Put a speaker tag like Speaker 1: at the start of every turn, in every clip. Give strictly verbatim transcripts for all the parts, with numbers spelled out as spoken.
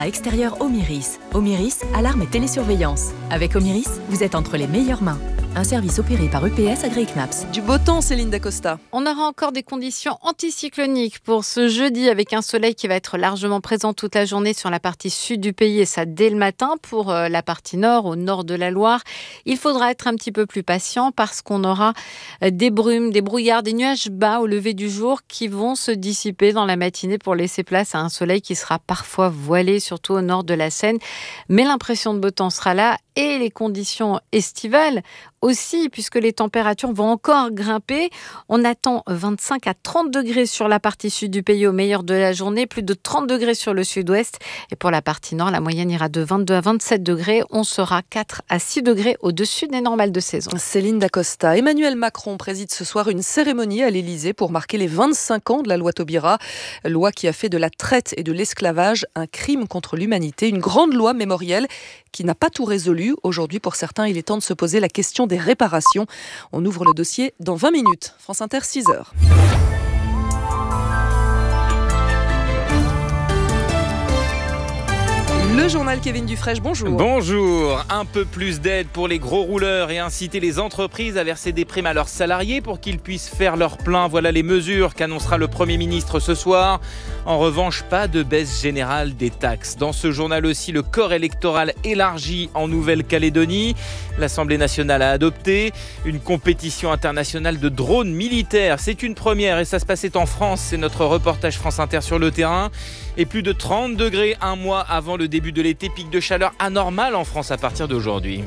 Speaker 1: À extérieur Omiris. Omiris, alarme et télésurveillance. Avec Omiris, vous êtes entre les meilleures mains. Un service opéré par E P S agréé C N A P S.
Speaker 2: Du beau temps, Céline Dacosta.
Speaker 3: On aura encore des conditions anticycloniques pour ce jeudi avec un soleil qui va être largement présent toute la journée sur la partie sud du pays et ça dès le matin. Pour la partie nord, au nord de la Loire, il faudra être un petit peu plus patient parce qu'on aura des brumes, des brouillards, des nuages bas au lever du jour qui vont se dissiper dans la matinée pour laisser place à un soleil qui sera parfois voilé, surtout au nord de la Seine. Mais l'impression de beau temps sera là et les conditions estivales aussi, puisque les températures vont encore grimper. On attend vingt-cinq à trente degrés sur la partie sud du pays au meilleur de la journée, plus de trente degrés sur le sud-ouest. Et pour la partie nord, la moyenne ira de vingt-deux à vingt-sept degrés. On sera quatre à six degrés au-dessus des normales de saison.
Speaker 2: Céline Dacosta. Emmanuel Macron préside ce soir une cérémonie à l'Élysée pour marquer les vingt-cinq ans de la loi Taubira, loi qui a fait de la traite et de l'esclavage un crime contre l'humanité. Une grande loi mémorielle qui n'a pas tout résolu. Aujourd'hui, pour certains, il est temps de se poser la question des réparations. On ouvre le dossier dans vingt minutes. France Inter, six heures. Le journal Kevin Dufresne, bonjour.
Speaker 4: Bonjour. Un peu plus d'aide pour les gros rouleurs et inciter les entreprises à verser des primes à leurs salariés pour qu'ils puissent faire leur plein. Voilà les mesures qu'annoncera le Premier ministre ce soir. En revanche, pas de baisse générale des taxes. Dans ce journal aussi, le corps électoral élargi en Nouvelle-Calédonie. L'Assemblée nationale a adopté une compétition internationale de drones militaires. C'est une première et ça se passait en France. C'est notre reportage France Inter sur le terrain. Et plus de trente degrés un mois avant le début de l'été, pic de chaleur anormal en France à partir d'aujourd'hui.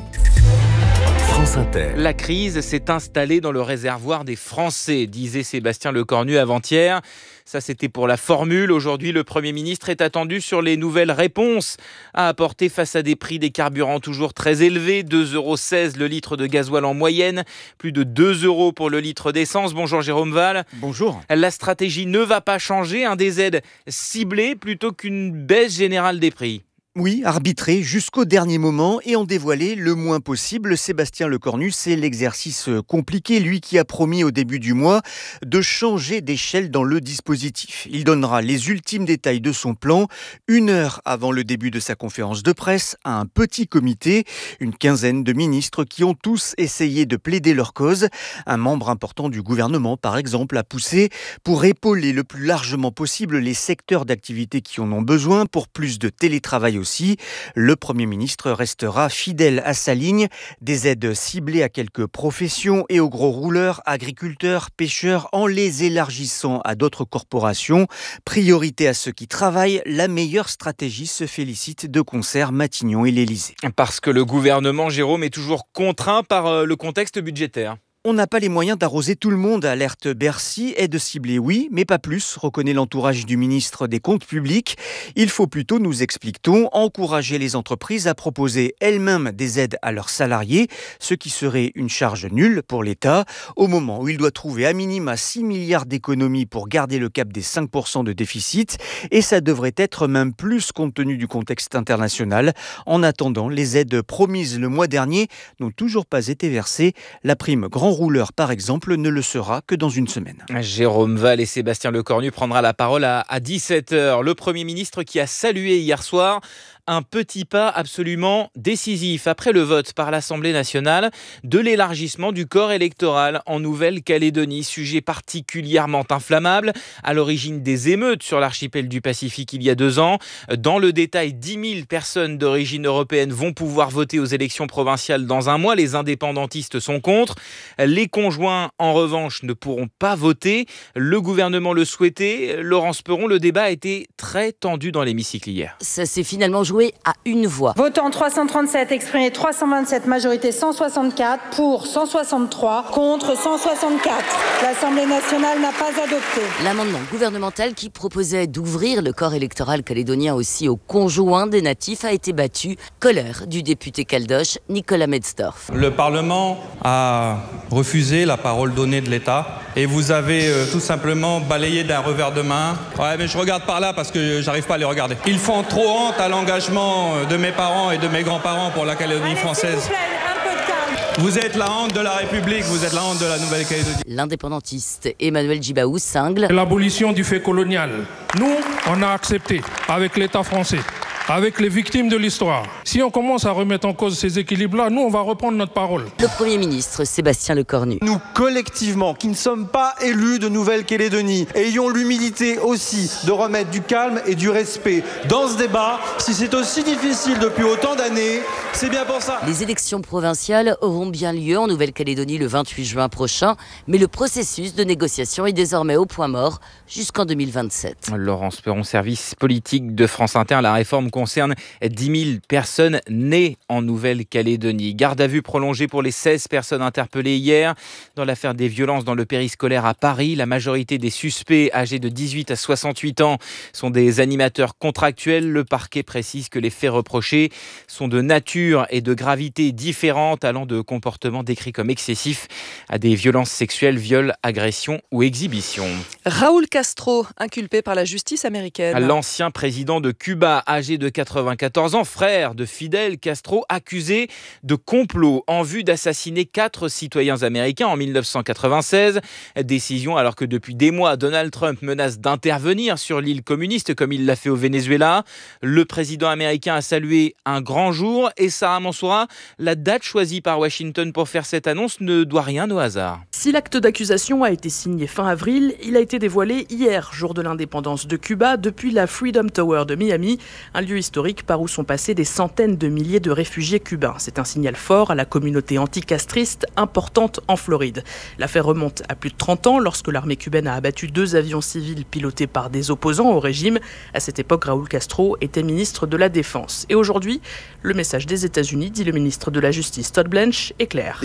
Speaker 5: France Inter.
Speaker 4: La crise s'est installée dans le réservoir des Français, disait Sébastien Lecornu avant-hier. Ça, c'était pour la formule. Aujourd'hui, le Premier ministre est attendu sur les nouvelles réponses à apporter face à des prix des carburants toujours très élevés. deux euros seize le litre de gasoil en moyenne, plus de deux euros pour le litre d'essence. Bonjour Jérôme Val.
Speaker 6: Bonjour.
Speaker 4: La stratégie ne va pas changer, hein, des aides ciblées plutôt qu'une baisse générale des prix.
Speaker 6: Oui, arbitré jusqu'au dernier moment et en dévoiler le moins possible. Sébastien Lecornu, c'est l'exercice compliqué, lui qui a promis au début du mois de changer d'échelle dans le dispositif. Il donnera les ultimes détails de son plan une heure avant le début de sa conférence de presse à un petit comité, une quinzaine de ministres qui ont tous essayé de plaider leur cause. Un membre important du gouvernement, par exemple, a poussé pour épauler le plus largement possible les secteurs d'activité qui en ont besoin pour plus de télétravail aussi. Aussi, le Premier ministre restera fidèle à sa ligne, des aides ciblées à quelques professions et aux gros rouleurs, agriculteurs, pêcheurs, en les élargissant à d'autres corporations. Priorité à ceux qui travaillent, la meilleure stratégie, se félicite de concert Matignon et l'Élysée.
Speaker 4: Parce que le gouvernement, Jérôme, est toujours contraint par le contexte budgétaire.
Speaker 6: On n'a pas les moyens d'arroser tout le monde, alerte Bercy. Aide ciblée, oui, mais pas plus, reconnaît l'entourage du ministre des Comptes publics. Il faut plutôt, nous explique-t-on, encourager les entreprises à proposer elles-mêmes des aides à leurs salariés, ce qui serait une charge nulle pour l'État, au moment où il doit trouver à minima six milliards d'économies pour garder le cap des cinq pour cent de déficit, et ça devrait être même plus compte tenu du contexte international. En attendant, les aides promises le mois dernier n'ont toujours pas été versées. La prime grand rouleur, par exemple, ne le sera que dans une semaine.
Speaker 4: Jérôme Val et Sébastien Lecornu prendra la parole à, à dix-sept heures. Le Premier ministre qui a salué hier soir un petit pas absolument décisif après le vote par l'Assemblée nationale de l'élargissement du corps électoral en Nouvelle-Calédonie, sujet particulièrement inflammable à l'origine des émeutes sur l'archipel du Pacifique il y a deux ans. Dans le détail, dix mille personnes d'origine européenne vont pouvoir voter aux élections provinciales dans un mois. Les indépendantistes sont contre. Les conjoints, en revanche, ne pourront pas voter. Le gouvernement le souhaitait. Laurence Perron, le débat a été très tendu dans l'hémicycle hier.
Speaker 7: Ça s'est finalement joué à une voix.
Speaker 8: Votant trois cent trente-sept, exprimé trois cent vingt-sept, majorité cent soixante-quatre, pour cent soixante-trois, contre cent soixante-quatre. L'Assemblée nationale n'a pas adopté.
Speaker 7: L'amendement gouvernemental qui proposait d'ouvrir le corps électoral calédonien aussi aux conjoints des natifs a été battu. Colère du député caldoche Nicolas Metzdorf.
Speaker 9: Le Parlement a refusé la parole donnée de l'État et vous avez euh, tout simplement balayé d'un revers de main. Ouais, mais je regarde par là parce que j'arrive pas à les regarder. Ils font trop honte à l'engagement de mes parents et de mes grands-parents pour la Calédonie
Speaker 8: Allez,
Speaker 9: française.
Speaker 8: s'il vous plaît, un peu de calme.
Speaker 9: Vous êtes la honte de la République, vous êtes la honte de la Nouvelle-Calédonie.
Speaker 7: L'indépendantiste Emmanuel Djibaou cingle.
Speaker 10: L'abolition du fait colonial. Nous, on a accepté avec l'État français. avec les victimes de l'histoire. Si on commence à remettre en cause ces équilibres-là, nous, on va reprendre notre parole.
Speaker 7: Le Premier ministre Sébastien Lecornu.
Speaker 11: Nous, collectivement, qui ne sommes pas élus de Nouvelle-Calédonie, ayons l'humilité aussi de remettre du calme et du respect dans ce débat. Si c'est aussi difficile depuis autant d'années, c'est bien pour ça.
Speaker 7: Les élections provinciales auront bien lieu en Nouvelle-Calédonie le vingt-huit juin prochain, mais le processus de négociation est désormais au point mort jusqu'en deux mille vingt-sept.
Speaker 4: Laurence Perron, service politique de France Inter. La réforme concerne dix mille personnes nées en Nouvelle-Calédonie. Garde à vue prolongée pour les seize personnes interpellées hier dans l'affaire des violences dans le périscolaire à Paris. La majorité des suspects âgés de dix-huit à soixante-huit ans sont des animateurs contractuels. Le parquet précise que les faits reprochés sont de nature et de gravité différentes, allant de comportements décrits comme excessifs à des violences sexuelles, viols, agressions ou exhibitions.
Speaker 2: Raúl Castro, inculpé par la justice américaine.
Speaker 4: L'ancien président de Cuba, âgé de quatre-vingt-quatorze ans, frère de Fidel Castro, accusé de complot en vue d'assassiner quatre citoyens américains en mille neuf cent quatre-vingt-seize. Décision alors que depuis des mois, Donald Trump menace d'intervenir sur l'île communiste comme il l'a fait au Venezuela. Le président américain a salué un grand jour et Sarah Mansoura, la date choisie par Washington pour faire cette annonce ne doit rien au hasard.
Speaker 12: Si l'acte d'accusation a été signé fin avril, il a été dévoilé hier, jour de l'indépendance de Cuba, depuis la Freedom Tower de Miami, un lieu historique par où sont passés des centaines de milliers de réfugiés cubains. C'est un signal fort à la communauté anticastriste importante en Floride. L'affaire remonte à plus de trente ans, lorsque l'armée cubaine a abattu deux avions civils pilotés par des opposants au régime. À cette époque, Raúl Castro était ministre de la Défense. Et aujourd'hui, le message des États-Unis, dit le ministre de la Justice Todd Blanche, est clair.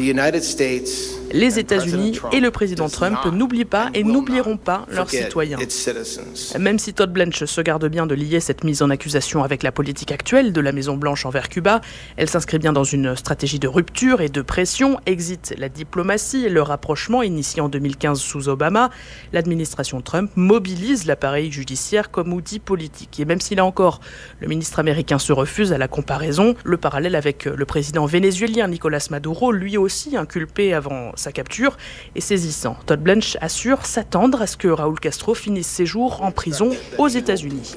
Speaker 12: Les États-Unis et le président Trump n'oublient pas et n'oublieront pas leurs citoyens. Même si Todd Blanche se garde bien de lier cette mise en accusation avec la politique actuelle de la Maison-Blanche envers Cuba, elle s'inscrit bien dans une stratégie de rupture et de pression. Exit la diplomatie et le rapprochement initié en deux mille quinze sous Obama. L'administration Trump mobilise l'appareil judiciaire comme outil politique. Et même si là encore, le ministre américain se refuse à la comparaison, le parallèle avec le président vénézuélien Nicolás Maduro, lui aussi inculpé avant sa capture, est saisissant. Todd Blanche assure s'attendre à ce que Raúl Castro finisse ses jours en prison aux États-Unis.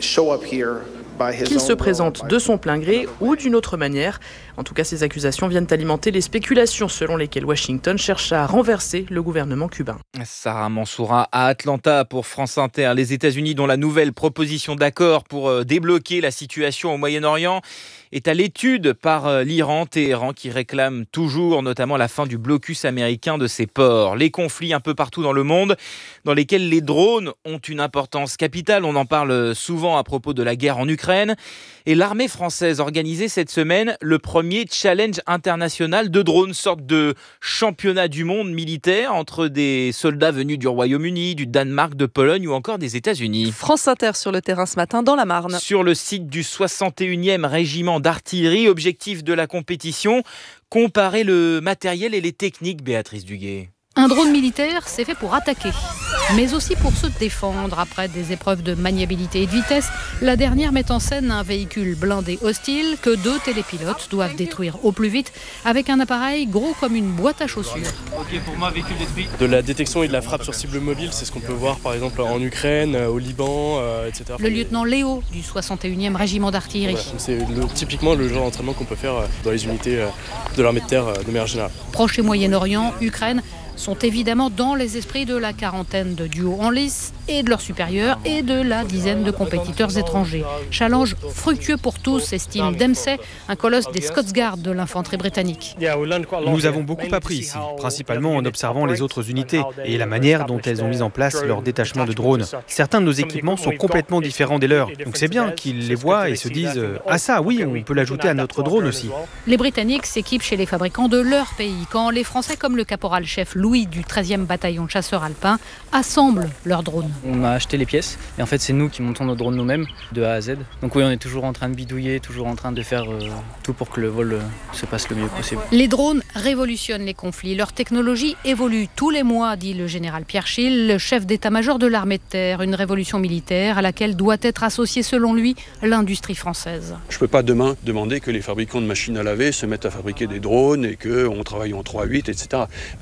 Speaker 12: Qu'il se présente de son plein gré ou d'une autre manière. En tout cas, ces accusations viennent alimenter les spéculations selon lesquelles Washington cherche à renverser le gouvernement cubain.
Speaker 4: Sarah Mansoura à Atlanta pour France Inter. Les États-Unis, dont la nouvelle proposition d'accord pour débloquer la situation au Moyen-Orient est à l'étude par l'Iran, Téhéran qui réclame toujours notamment la fin du blocus américain de ses ports. Les conflits un peu partout dans le monde dans lesquels les drones ont une importance capitale. On en parle souvent à propos de la guerre en Ukraine. Et l'armée française organisait cette semaine le premier challenge international de drones, sorte de championnat du monde militaire entre des soldats venus du Royaume-Uni, du Danemark, de Pologne ou encore des États-Unis.
Speaker 2: France Inter sur le terrain ce matin dans la Marne.
Speaker 4: Sur le site du soixante et unième régiment d'artillerie, objectif de la compétition, comparer le matériel et les techniques, Béatrice Duguay.
Speaker 13: Un drone militaire, c'est fait pour attaquer, mais aussi pour se défendre après des épreuves de maniabilité et de vitesse. La dernière met en scène un véhicule blindé hostile que deux télépilotes doivent détruire au plus vite avec un appareil gros comme une boîte à chaussures.
Speaker 14: Ok, pour moi, véhicule détruit. De la détection et de la frappe sur cible mobile, c'est ce qu'on peut voir par exemple en Ukraine, au Liban, euh, et cetera.
Speaker 13: Le lieutenant Léo du soixante et unième régiment d'artillerie.
Speaker 14: Voilà, c'est le, typiquement le genre d'entraînement qu'on peut faire dans les unités de l'armée de terre de manière générale.
Speaker 13: Proche et Moyen-Orient, Ukraine sont évidemment dans les esprits de la quarantaine de duos en lice et de leurs supérieurs et de la dizaine de compétiteurs étrangers. Challenge fructueux pour tous, estime Dempsey, un colosse des Scots Guards de l'infanterie britannique.
Speaker 15: Nous avons beaucoup appris ici, principalement en observant les autres unités et la manière dont elles ont mis en place leur détachement de drones. Certains de nos équipements sont complètement différents des leurs, donc c'est bien qu'ils les voient et se disent « Ah ça, oui, on peut l'ajouter à notre drone aussi ».
Speaker 13: Les Britanniques s'équipent chez les fabricants de leur pays, quand les Français comme le caporal-chef Louis du treizième bataillon de chasseurs alpins assemblent leurs drones.
Speaker 16: On a acheté les pièces et en fait c'est nous qui montons nos drones nous-mêmes de A à Z. Donc oui, on est toujours en train de bidouiller, toujours en train de faire euh, tout pour que le vol euh, se passe le mieux possible.
Speaker 13: Les drones révolutionnent les conflits. Leur technologie évolue tous les mois, dit le général Pierre Schill, le chef d'état-major de l'armée de terre. Une révolution militaire à laquelle doit être associée selon lui l'industrie française.
Speaker 17: Je ne peux pas demain demander que les fabricants de machines à laver se mettent à fabriquer des drones et qu'on travaille en trois huit, et cetera. En revanche,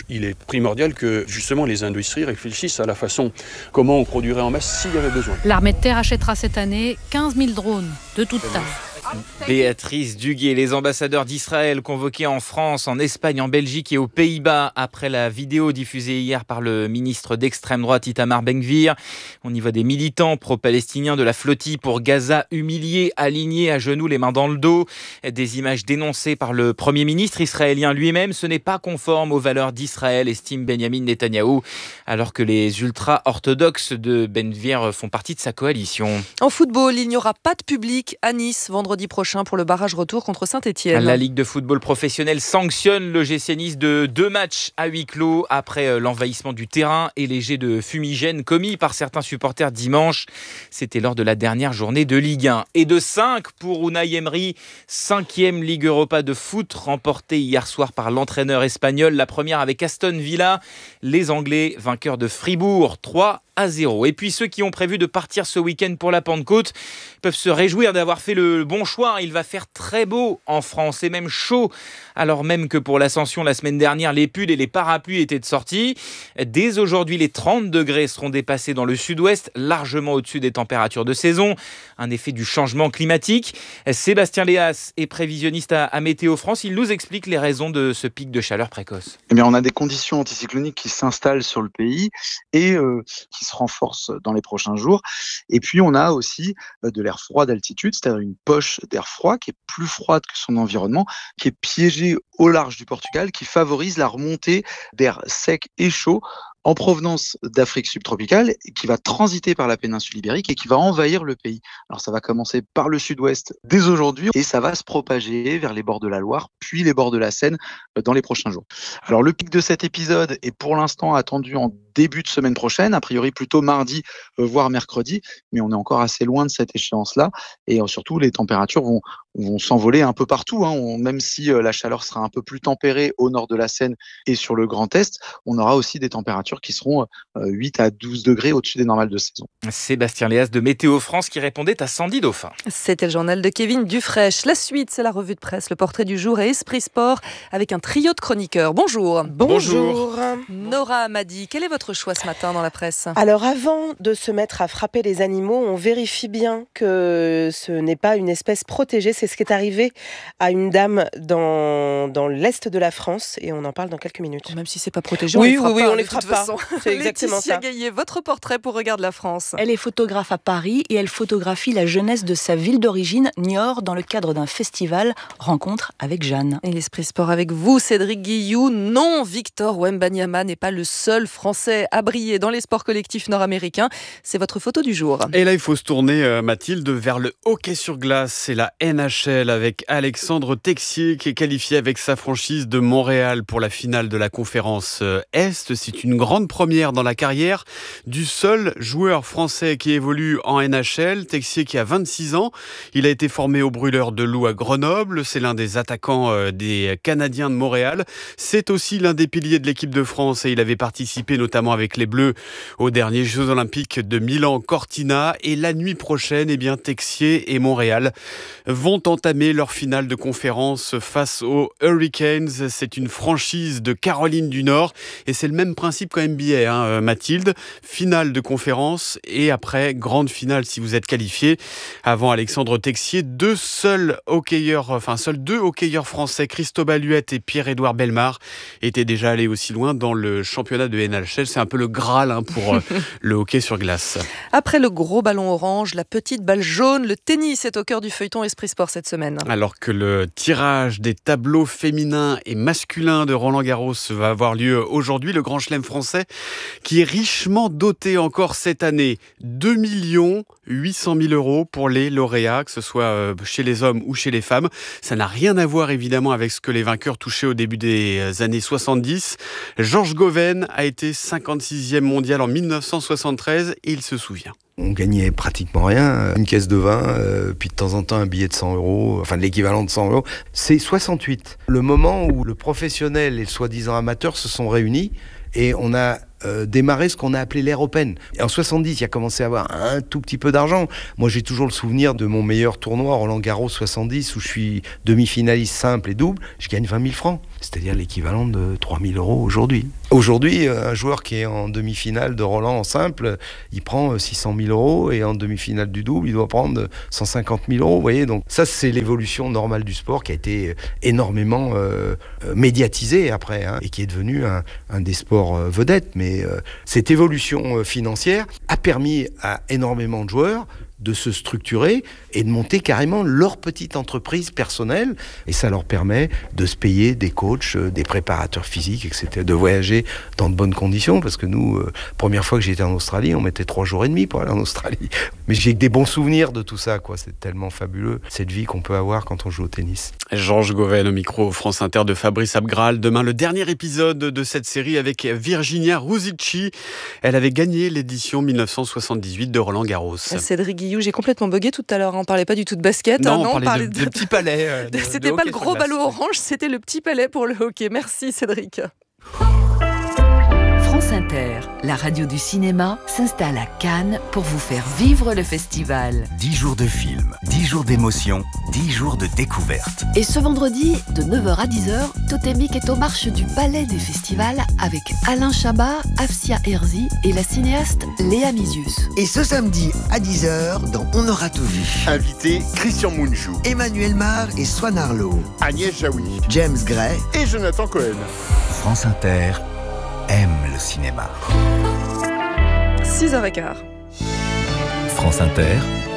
Speaker 17: revanche, il est primordial que justement les industries réfléchissent à la façon comment on produirait en masse s'il y avait besoin.
Speaker 13: L'armée de terre achètera cette année quinze mille drones de toute taille.
Speaker 4: Béatrice Duguay, les ambassadeurs d'Israël convoqués en France, en Espagne, en Belgique et aux Pays-Bas après la vidéo diffusée hier par le ministre d'extrême droite Itamar Ben-Gvir. On y voit des militants pro-palestiniens de la flottille pour Gaza humiliés, alignés à genoux, les mains dans le dos. Des images dénoncées par le Premier ministre israélien lui-même. Ce n'est pas conforme aux valeurs d'Israël, estime Benjamin Netanyahou, alors que les ultra-orthodoxes de Ben-Gvir font partie de sa coalition.
Speaker 2: En football, il n'y aura pas de public à Nice vendredi prochain pour le barrage retour contre Saint-Étienne.
Speaker 4: La Ligue de football professionnel sanctionne le G C Nice de deux matchs à huis clos après l'envahissement du terrain et les jets de fumigène commis par certains supporters dimanche. C'était lors de la dernière journée de Ligue un. Et de cinq pour Unai Emery, cinquième Ligue Europa de foot remportée hier soir par l'entraîneur espagnol. La première avec Aston Villa, les Anglais vainqueurs de Fribourg, trois à zéro. Et puis ceux qui ont prévu de partir ce week-end pour la Pentecôte peuvent se réjouir d'avoir fait le bon choix. Il va faire très beau en France et même chaud, alors même que pour l'Ascension la semaine dernière, les pulls et les parapluies étaient de sortie. Dès aujourd'hui, les trente degrés seront dépassés dans le sud-ouest, largement au-dessus des températures de saison. Un effet du changement climatique. Sébastien Léas est prévisionniste à, à Météo France. Il nous explique les raisons de ce pic de chaleur précoce.
Speaker 18: Eh bien, on a des conditions anticycloniques qui s'installent sur le pays et euh, qui se renforcent dans les prochains jours. Et puis, on a aussi euh, de l'air froid d'altitude, c'est-à-dire une poche d'air froid qui est plus froide que son environnement, qui est piégée au large du Portugal, qui favorise la remontée d'air sec et chaud en provenance d'Afrique subtropicale, qui va transiter par la péninsule ibérique et qui va envahir le pays. Alors ça va commencer par le sud-ouest dès aujourd'hui et ça va se propager vers les bords de la Loire, puis les bords de la Seine dans les prochains jours. Alors le pic de cet épisode est pour l'instant attendu en début de semaine prochaine, a priori plutôt mardi, voire mercredi, mais on est encore assez loin de cette échéance-là et surtout les températures vont, vont s'envoler un peu partout, hein. On, même si la chaleur sera un peu plus tempérée au nord de la Seine et sur le Grand Est, on aura aussi des températures qui seront huit à douze degrés au-dessus des normales de saison.
Speaker 4: Sébastien Léas de Météo France qui répondait à Sandy Dauphin.
Speaker 2: C'était le journal de Kevin Dufraîche. La suite, c'est la revue de presse, le portrait du jour et Esprit Sport avec un trio de chroniqueurs. Bonjour.
Speaker 19: Bonjour.
Speaker 2: Nora Amadi, quel est votre choix ce matin dans la presse ?
Speaker 19: Alors avant de se mettre à frapper les animaux, on vérifie bien que ce n'est pas une espèce protégée. C'est ce qui est arrivé à une dame dans, dans l'est de la France et on en parle dans quelques minutes.
Speaker 2: Même si c'est pas protégé,
Speaker 19: oui,
Speaker 2: on les frappe
Speaker 19: oui, oui,
Speaker 2: pas,
Speaker 19: on les frappe pas. C'est exactement
Speaker 2: Laetitia
Speaker 19: ça.
Speaker 2: Gaillet, votre portrait pour Regarde la France.
Speaker 20: Elle est photographe à Paris et elle photographie la jeunesse de sa ville d'origine, Niort, dans le cadre d'un festival Rencontre avec Jeanne.
Speaker 2: Et l'Esprit Sport avec vous, Cédric Guillou. Non, Victor Wembanyama n'est pas le seul Français à briller dans les sports collectifs nord-américains. C'est votre photo du jour.
Speaker 21: Et là, il faut se tourner, euh, Mathilde, vers le hockey sur glace. C'est la N H L avec Alexandre Texier qui est qualifié avec sa franchise de Montréal pour la finale de la conférence Est. C'est une grande première dans la carrière du seul joueur français qui évolue en N H L. Texier qui a vingt-six ans. Il a été formé au Brûleurs de Loup à Grenoble. C'est l'un des attaquants euh, des Canadiens de Montréal. C'est aussi l'un des piliers de l'équipe de France et il avait participé notamment avec les Bleus aux derniers Jeux Olympiques de Milan-Cortina. Et la nuit prochaine, eh bien, Texier et Montréal vont entamer leur finale de conférence face aux Hurricanes. C'est une franchise de Caroline du Nord et c'est le même principe qu'en N B A, hein, Mathilde. Finale de conférence et après grande finale si vous êtes qualifié. Avant Alexandre Texier, deux seuls hockeyeurs, enfin seuls deux hockeyeurs français, Christobal Huette et Pierre-Édouard Bellemare, étaient déjà allés aussi loin dans le championnat de N H L. C'est un peu le Graal hein, pour euh, le hockey sur glace.
Speaker 2: Après le gros ballon orange, la petite balle jaune, le tennis est au cœur du feuilleton Esprit Sport cette semaine.
Speaker 21: Alors que le tirage des tableaux féminins et masculins de Roland-Garros va avoir lieu aujourd'hui, le Grand Chelem français qui est richement doté encore cette année. deux millions huit cent mille euros pour les lauréats, que ce soit chez les hommes ou chez les femmes. Ça n'a rien à voir évidemment avec ce que les vainqueurs touchaient au début des années soixante-dix. Georges Goven a été cinquante-sixième mondial en mille neuf cent soixante-treize et il se souvient.
Speaker 22: On gagnait pratiquement rien, une caisse de vin, euh, puis de temps en temps un billet de cent euros, enfin de l'équivalent de cent euros. C'est soixante-huit, le moment où le professionnel et le soi-disant amateur se sont réunis et on a euh, démarré ce qu'on a appelé l'ère Open. Et en soixante-dix, il a commencé à avoir un tout petit peu d'argent. Moi, j'ai toujours le souvenir de mon meilleur tournoi, Roland Garros soixante-dix, où je suis demi-finaliste simple et double, je gagne vingt mille francs. C'est-à-dire l'équivalent de trois mille euros aujourd'hui. Aujourd'hui, un joueur qui est en demi-finale de Roland en simple, il prend six cent mille euros et en demi-finale du double, il doit prendre cent cinquante mille euros. Vous voyez, donc ça, c'est l'évolution normale du sport qui a été énormément euh, médiatisée après hein, et qui est devenu un, un des sports euh, vedettes. Mais euh, cette évolution euh, financière a permis à énormément de joueurs de se structurer et de monter carrément leur petite entreprise personnelle. Et ça leur permet de se payer des coachs, des préparateurs physiques, et cetera, de voyager dans de bonnes conditions. Parce que nous, euh, première fois que j'étais en Australie, on mettait trois jours et demi pour aller en Australie. Mais j'ai que des bons souvenirs de tout ça, quoi. C'est tellement fabuleux, cette vie qu'on peut avoir quand on joue au tennis.
Speaker 21: Georges Goven au micro France Inter de Fabrice Abgral. Demain, le dernier épisode de cette série avec Virginia Ruzici. Elle avait gagné l'édition dix-neuf cent soixante-dix-huit de Roland Garros.
Speaker 2: Cédric Guillou, j'ai complètement bugué tout à l'heure. On parlait pas du tout de basket.
Speaker 21: Non,
Speaker 2: hein,
Speaker 21: on,
Speaker 2: non
Speaker 21: parlait
Speaker 2: on parlait
Speaker 21: de,
Speaker 2: de,
Speaker 21: de petits palais. Euh, de,
Speaker 2: c'était
Speaker 21: de
Speaker 2: pas le gros ballon orange, c'était le petit palais pour le hockey. Merci Cédric.
Speaker 1: France Inter, la radio du cinéma, s'installe à Cannes pour vous faire vivre le festival.
Speaker 5: dix jours de film, dix jours d'émotion, dix jours de découverte.
Speaker 3: Et ce vendredi, de neuf heures à dix heures, Totémique est aux marches du Palais des Festivals avec Alain Chabat, Afsia Herzi et la cinéaste Léa Misius.
Speaker 23: Et ce samedi à dix heures, dans On aura tout vu.
Speaker 24: Invité Christian Mungiu,
Speaker 23: Emmanuel Mar et Swan Arlo,
Speaker 24: Agnès Jaoui,
Speaker 23: James Gray
Speaker 24: et Jonathan Cohen.
Speaker 5: France Inter aime le cinéma.
Speaker 2: six heures quinze.
Speaker 5: France Inter,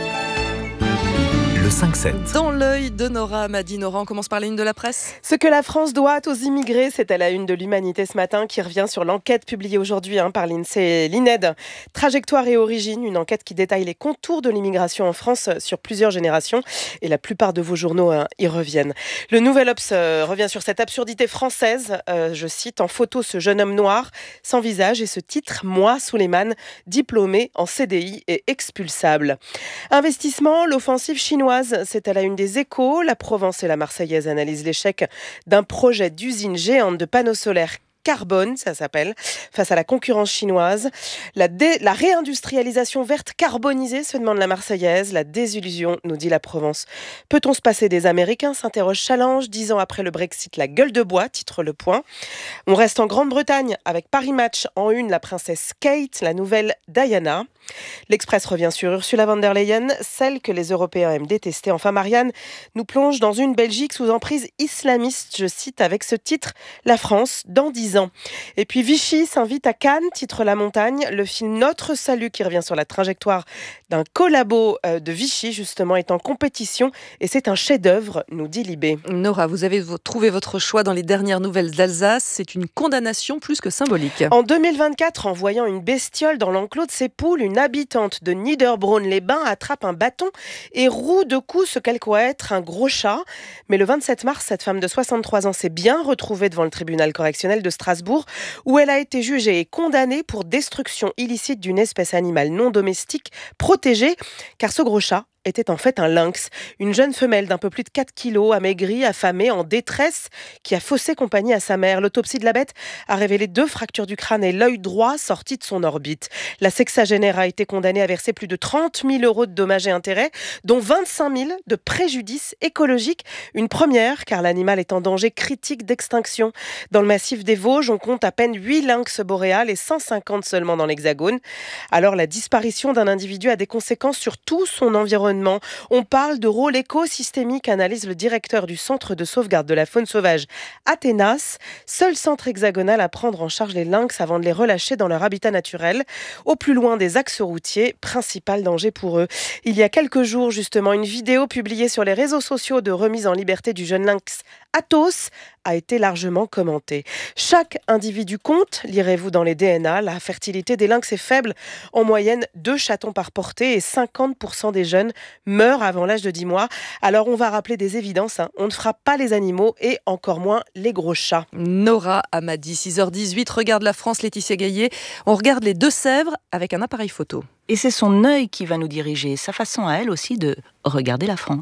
Speaker 5: le cinq sept.
Speaker 2: Dans l'œil de Nora Hamadi. Nora, on commence par la une de la presse.
Speaker 19: Ce que la France doit aux immigrés, c'est à la une de l'Humanité ce matin qui revient sur l'enquête publiée aujourd'hui hein, par l'INSEE et l'I N E D. Trajectoire et origine, une enquête qui détaille les contours de l'immigration en France sur plusieurs générations et la plupart de vos journaux hein, y reviennent. Le Nouvel Obs euh, revient sur cette absurdité française, euh, je cite, en photo ce jeune homme noir sans visage et ce titre, moi, Souleymane, diplômé en C D I et expulsable. Investissement, l'offensive chinoise, c'est à la une des Échos. La Provence et la Marseillaise analysent l'échec d'un projet d'usine géante de panneaux solaires carbone, ça s'appelle, face à la concurrence chinoise. La, dé, la réindustrialisation verte carbonisée, se demande la Marseillaise. La désillusion, nous dit la Provence. Peut-on se passer des Américains, s'interroge Challenge. Dix ans après le Brexit, la gueule de bois, titre Le Point. On reste en Grande-Bretagne avec Paris Match en une, la princesse Kate, la nouvelle Diana. L'Express revient sur Ursula von der Leyen, celle que les Européens aiment détester. Enfin, Marianne nous plonge dans une Belgique sous emprise islamiste, je cite, avec ce titre, La France dans dix ans. Et puis Vichy s'invite à Cannes, titre La Montagne. Le film Notre Salut, qui revient sur la trajectoire d'un collabo de Vichy, justement, est en compétition et c'est un chef-d'œuvre, nous dit Libé.
Speaker 2: Nora, vous avez trouvé votre choix dans les dernières nouvelles d'Alsace. C'est une condamnation plus que symbolique.
Speaker 19: En deux mille vingt-quatre, en voyant une bestiole dans l'enclos de ses poules, une habitante de Niederbronn-les-Bains attrape un bâton et roue de coups ce qu'elle croit être un gros chat. Mais le vingt-sept mars, cette femme de soixante-trois ans s'est bien retrouvée devant le tribunal correctionnel de Strasbourg, où elle a été jugée et condamnée pour destruction illicite d'une espèce animale non domestique protégée, car ce gros chat était en fait un lynx, une jeune femelle d'un peu plus de quatre kilos, amaigrie, affamée, en détresse, qui a faussé compagnie à sa mère. L'autopsie de la bête a révélé deux fractures du crâne et l'œil droit sorti de son orbite. La sexagénaire a été condamnée à verser plus de trente mille euros de dommages et intérêts, dont vingt-cinq mille de préjudice écologique. Une première, car l'animal est en danger critique d'extinction. Dans le massif des Vosges, on compte à peine huit lynx boréales et cent cinquante seulement dans l'Hexagone. Alors la disparition d'un individu a des conséquences sur tout son environnement. On parle de rôle écosystémique, analyse le directeur du centre de sauvegarde de la faune sauvage Athénas, seul centre hexagonal à prendre en charge les lynx avant de les relâcher dans leur habitat naturel, au plus loin des axes routiers, principal danger pour eux. Il y a quelques jours, justement, une vidéo publiée sur les réseaux sociaux de remise en liberté du jeune lynx Athos a été largement commentée. Chaque individu compte, lirez-vous dans les D N A, la fertilité des lynx est faible, en moyenne deux chatons par portée et cinquante pour cent des jeunes meurent avant l'âge de dix mois. Alors on va rappeler des évidences, hein. On ne frappe pas les animaux et encore moins les gros chats.
Speaker 2: Nora Hamadi, six heures dix-huit, regarde la France, Laetitia Gaillet. On regarde les Deux-Sèvres avec un appareil photo.
Speaker 20: Et c'est son œil qui va nous diriger, sa façon à elle aussi de regarder la France.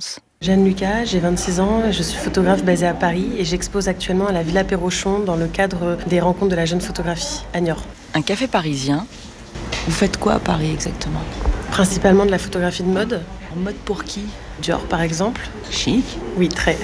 Speaker 19: Jeanne Lucas, j'ai vingt-six ans, je suis photographe basée à Paris et j'expose actuellement à la Villa Perrochon dans le cadre des rencontres de la jeune photographie à Niort.
Speaker 20: Un café parisien. Vous faites quoi à Paris exactement ?
Speaker 19: Principalement de la photographie de mode.
Speaker 20: En mode pour qui ?
Speaker 19: Dior par exemple.
Speaker 20: Chic ?
Speaker 19: Oui, très.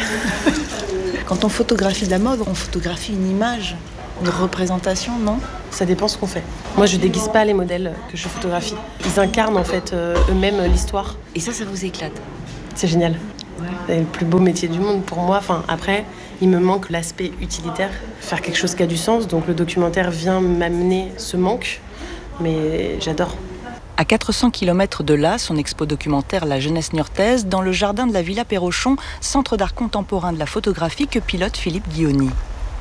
Speaker 20: Quand on photographie de la mode, on photographie une image, une représentation, non ?
Speaker 19: Ça dépend ce qu'on fait. Moi, je déguise pas les modèles que je photographie. Ils incarnent en fait euh, eux-mêmes l'histoire.
Speaker 20: Et ça, ça vous éclate ?
Speaker 19: C'est génial.
Speaker 20: Ouais.
Speaker 19: C'est le plus beau métier du monde pour moi. Enfin, après, il me manque l'aspect utilitaire, faire quelque chose qui a du sens. Donc le documentaire vient m'amener ce manque, mais j'adore.
Speaker 20: À quatre cents kilomètres de là, son expo documentaire La jeunesse niortaise, dans le jardin de la Villa Perrochon, centre d'art contemporain de la photographie que pilote Philippe Guioni.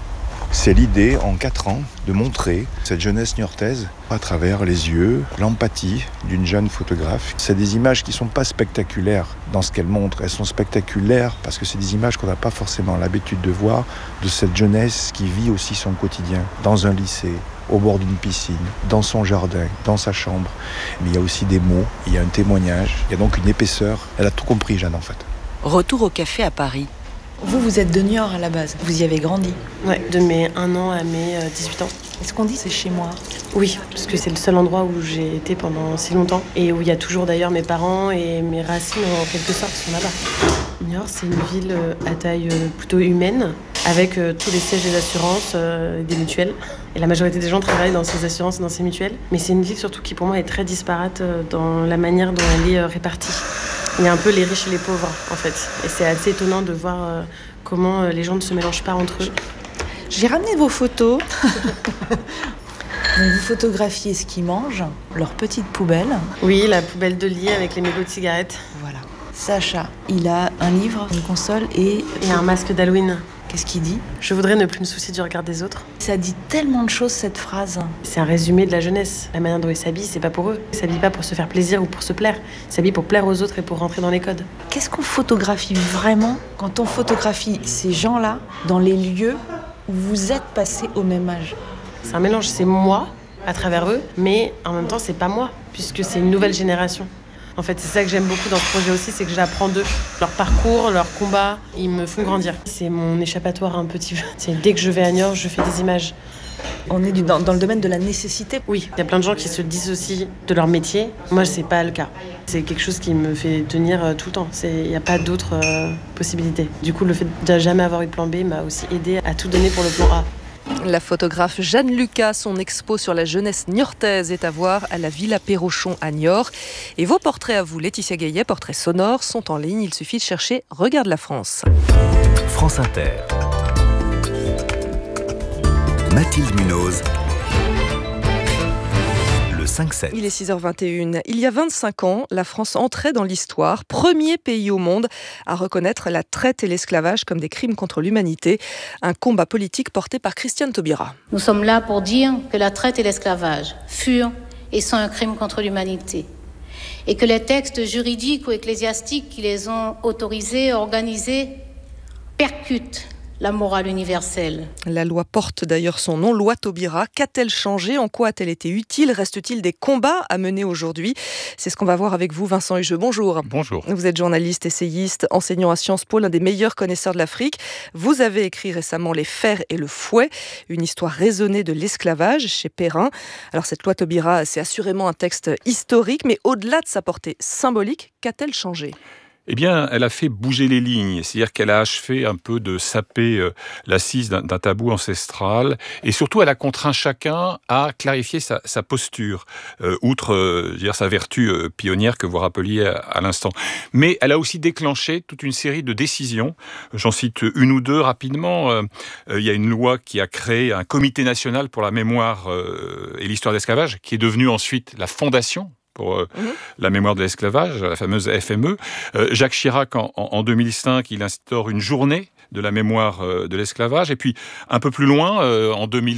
Speaker 6: C'est l'idée, en quatre ans, de montrer cette jeunesse niortaise à travers les yeux, l'empathie d'une jeune photographe. C'est des images qui ne sont pas spectaculaires dans ce qu'elles montrent. Elles sont spectaculaires parce que c'est des images qu'on n'a pas forcément l'habitude de voir, de cette jeunesse qui vit aussi son quotidien dans un lycée, au bord d'une piscine, dans son jardin, dans sa chambre. Mais il y a aussi des mots, il y a un témoignage, il y a donc une épaisseur. Elle a tout compris, Jeanne, en fait.
Speaker 20: Retour au café à Paris. Vous, vous êtes de Niort à la base. Vous y avez grandi.
Speaker 19: Ouais, de mes un an à mes euh, dix-huit ans.
Speaker 20: Est-ce qu'on dit c'est chez moi ?
Speaker 19: Oui, parce que c'est le seul endroit où j'ai été pendant si longtemps. Et où il y a toujours d'ailleurs mes parents et mes racines en quelque sorte sont là-bas. Niort, c'est une ville à taille plutôt humaine, avec euh, tous les sièges des assurances, euh, des mutuelles. Et la majorité des gens travaillent dans ces assurances et dans ces mutuelles. Mais c'est une ville surtout qui pour moi est très disparate euh, dans la manière dont elle est euh, répartie. Il y a un peu les riches et les pauvres, en fait. Et c'est assez étonnant de voir euh, comment euh, les gens ne se mélangent pas entre eux.
Speaker 20: J'ai ramené vos photos. Donc vous photographiez ce qu'ils mangent, leur petite poubelle.
Speaker 19: Oui, la poubelle de lit avec les mégots de cigarettes.
Speaker 20: Voilà. Sacha, il a un livre, une console et...
Speaker 19: Et un masque d'Halloween.
Speaker 20: Qu'est-ce qu'il dit ?
Speaker 19: Je voudrais ne plus me soucier du regard des autres.
Speaker 20: Ça dit tellement de choses, cette phrase.
Speaker 19: C'est un résumé de la jeunesse. La manière dont ils s'habillent, c'est pas pour eux. Ils s'habillent pas pour se faire plaisir ou pour se plaire. Ils s'habillent pour plaire aux autres et pour rentrer dans les codes.
Speaker 20: Qu'est-ce qu'on photographie vraiment quand on photographie ces gens-là dans les lieux où vous êtes passés au même âge ?
Speaker 19: C'est un mélange, c'est moi à travers eux, mais en même temps, c'est pas moi, puisque c'est une nouvelle génération. En fait, c'est ça que j'aime beaucoup dans ce projet aussi, c'est que j'apprends d'eux. Leur parcours, leur combat, ils me font grandir. C'est mon échappatoire un petit peu. C'est dès que je vais à Niort, je fais des images.
Speaker 20: On est dans, dans le domaine de la nécessité.
Speaker 19: Oui, il y a plein de gens qui se dissocient de leur métier. Moi, c'est pas le cas. C'est quelque chose qui me fait tenir tout le temps. Il n'y a pas d'autres euh, possibilités. Du coup, le fait de jamais avoir eu de plan B m'a aussi aidé à tout donner pour le plan A.
Speaker 2: La photographe Jeanne Lucas, son expo sur la jeunesse niortaise est à voir à la Villa Perrochon à Niort. Et vos portraits à vous, Laetitia Gaillet, portraits sonores, sont en ligne. Il suffit de chercher « Regarde la France ».
Speaker 5: France Inter. Mathilde Munoz. cinq sept.
Speaker 2: Il est six heures vingt et une. Il y a vingt-cinq ans, la France entrait dans l'histoire, premier pays au monde à reconnaître la traite et l'esclavage comme des crimes contre l'humanité. Un combat politique porté par Christiane Taubira.
Speaker 8: Nous sommes là pour dire que la traite et l'esclavage furent et sont un crime contre l'humanité. Et que les textes juridiques ou ecclésiastiques qui les ont autorisés, organisés, percutent la morale universelle.
Speaker 2: La loi porte d'ailleurs son nom, loi Taubira. Qu'a-t-elle changé ? En quoi a-t-elle été utile ? Reste-t-il des combats à mener aujourd'hui ? C'est ce qu'on va voir avec vous, Vincent Hugeux. Bonjour.
Speaker 9: Bonjour.
Speaker 2: Vous êtes journaliste, essayiste, enseignant à Sciences Po, l'un des meilleurs connaisseurs de l'Afrique. Vous avez écrit récemment Les Fers et le Fouet, une histoire raisonnée de l'esclavage chez Perrin. Alors cette loi Taubira, c'est assurément un texte historique, mais au-delà de sa portée symbolique, qu'a-t-elle changé ?
Speaker 9: Eh bien, elle a fait bouger les lignes, c'est-à-dire qu'elle a achevé un peu de saper euh, l'assise d'un, d'un tabou ancestral, et surtout elle a contraint chacun à clarifier sa, sa posture, euh, outre euh, dire, sa vertu euh, pionnière que vous rappeliez à, à l'instant. Mais elle a aussi déclenché toute une série de décisions, j'en cite une ou deux rapidement. Euh, euh, il y a une loi qui a créé un comité national pour la mémoire euh, et l'histoire de l'esclavage, qui est devenu ensuite la fondation pour euh, mmh. la mémoire de l'esclavage, la fameuse F M E. Euh, Jacques Chirac, en, en deux mille cinq, il instaure une journée de la mémoire euh, de l'esclavage. Et puis, un peu plus loin, euh, en deux mille vingt,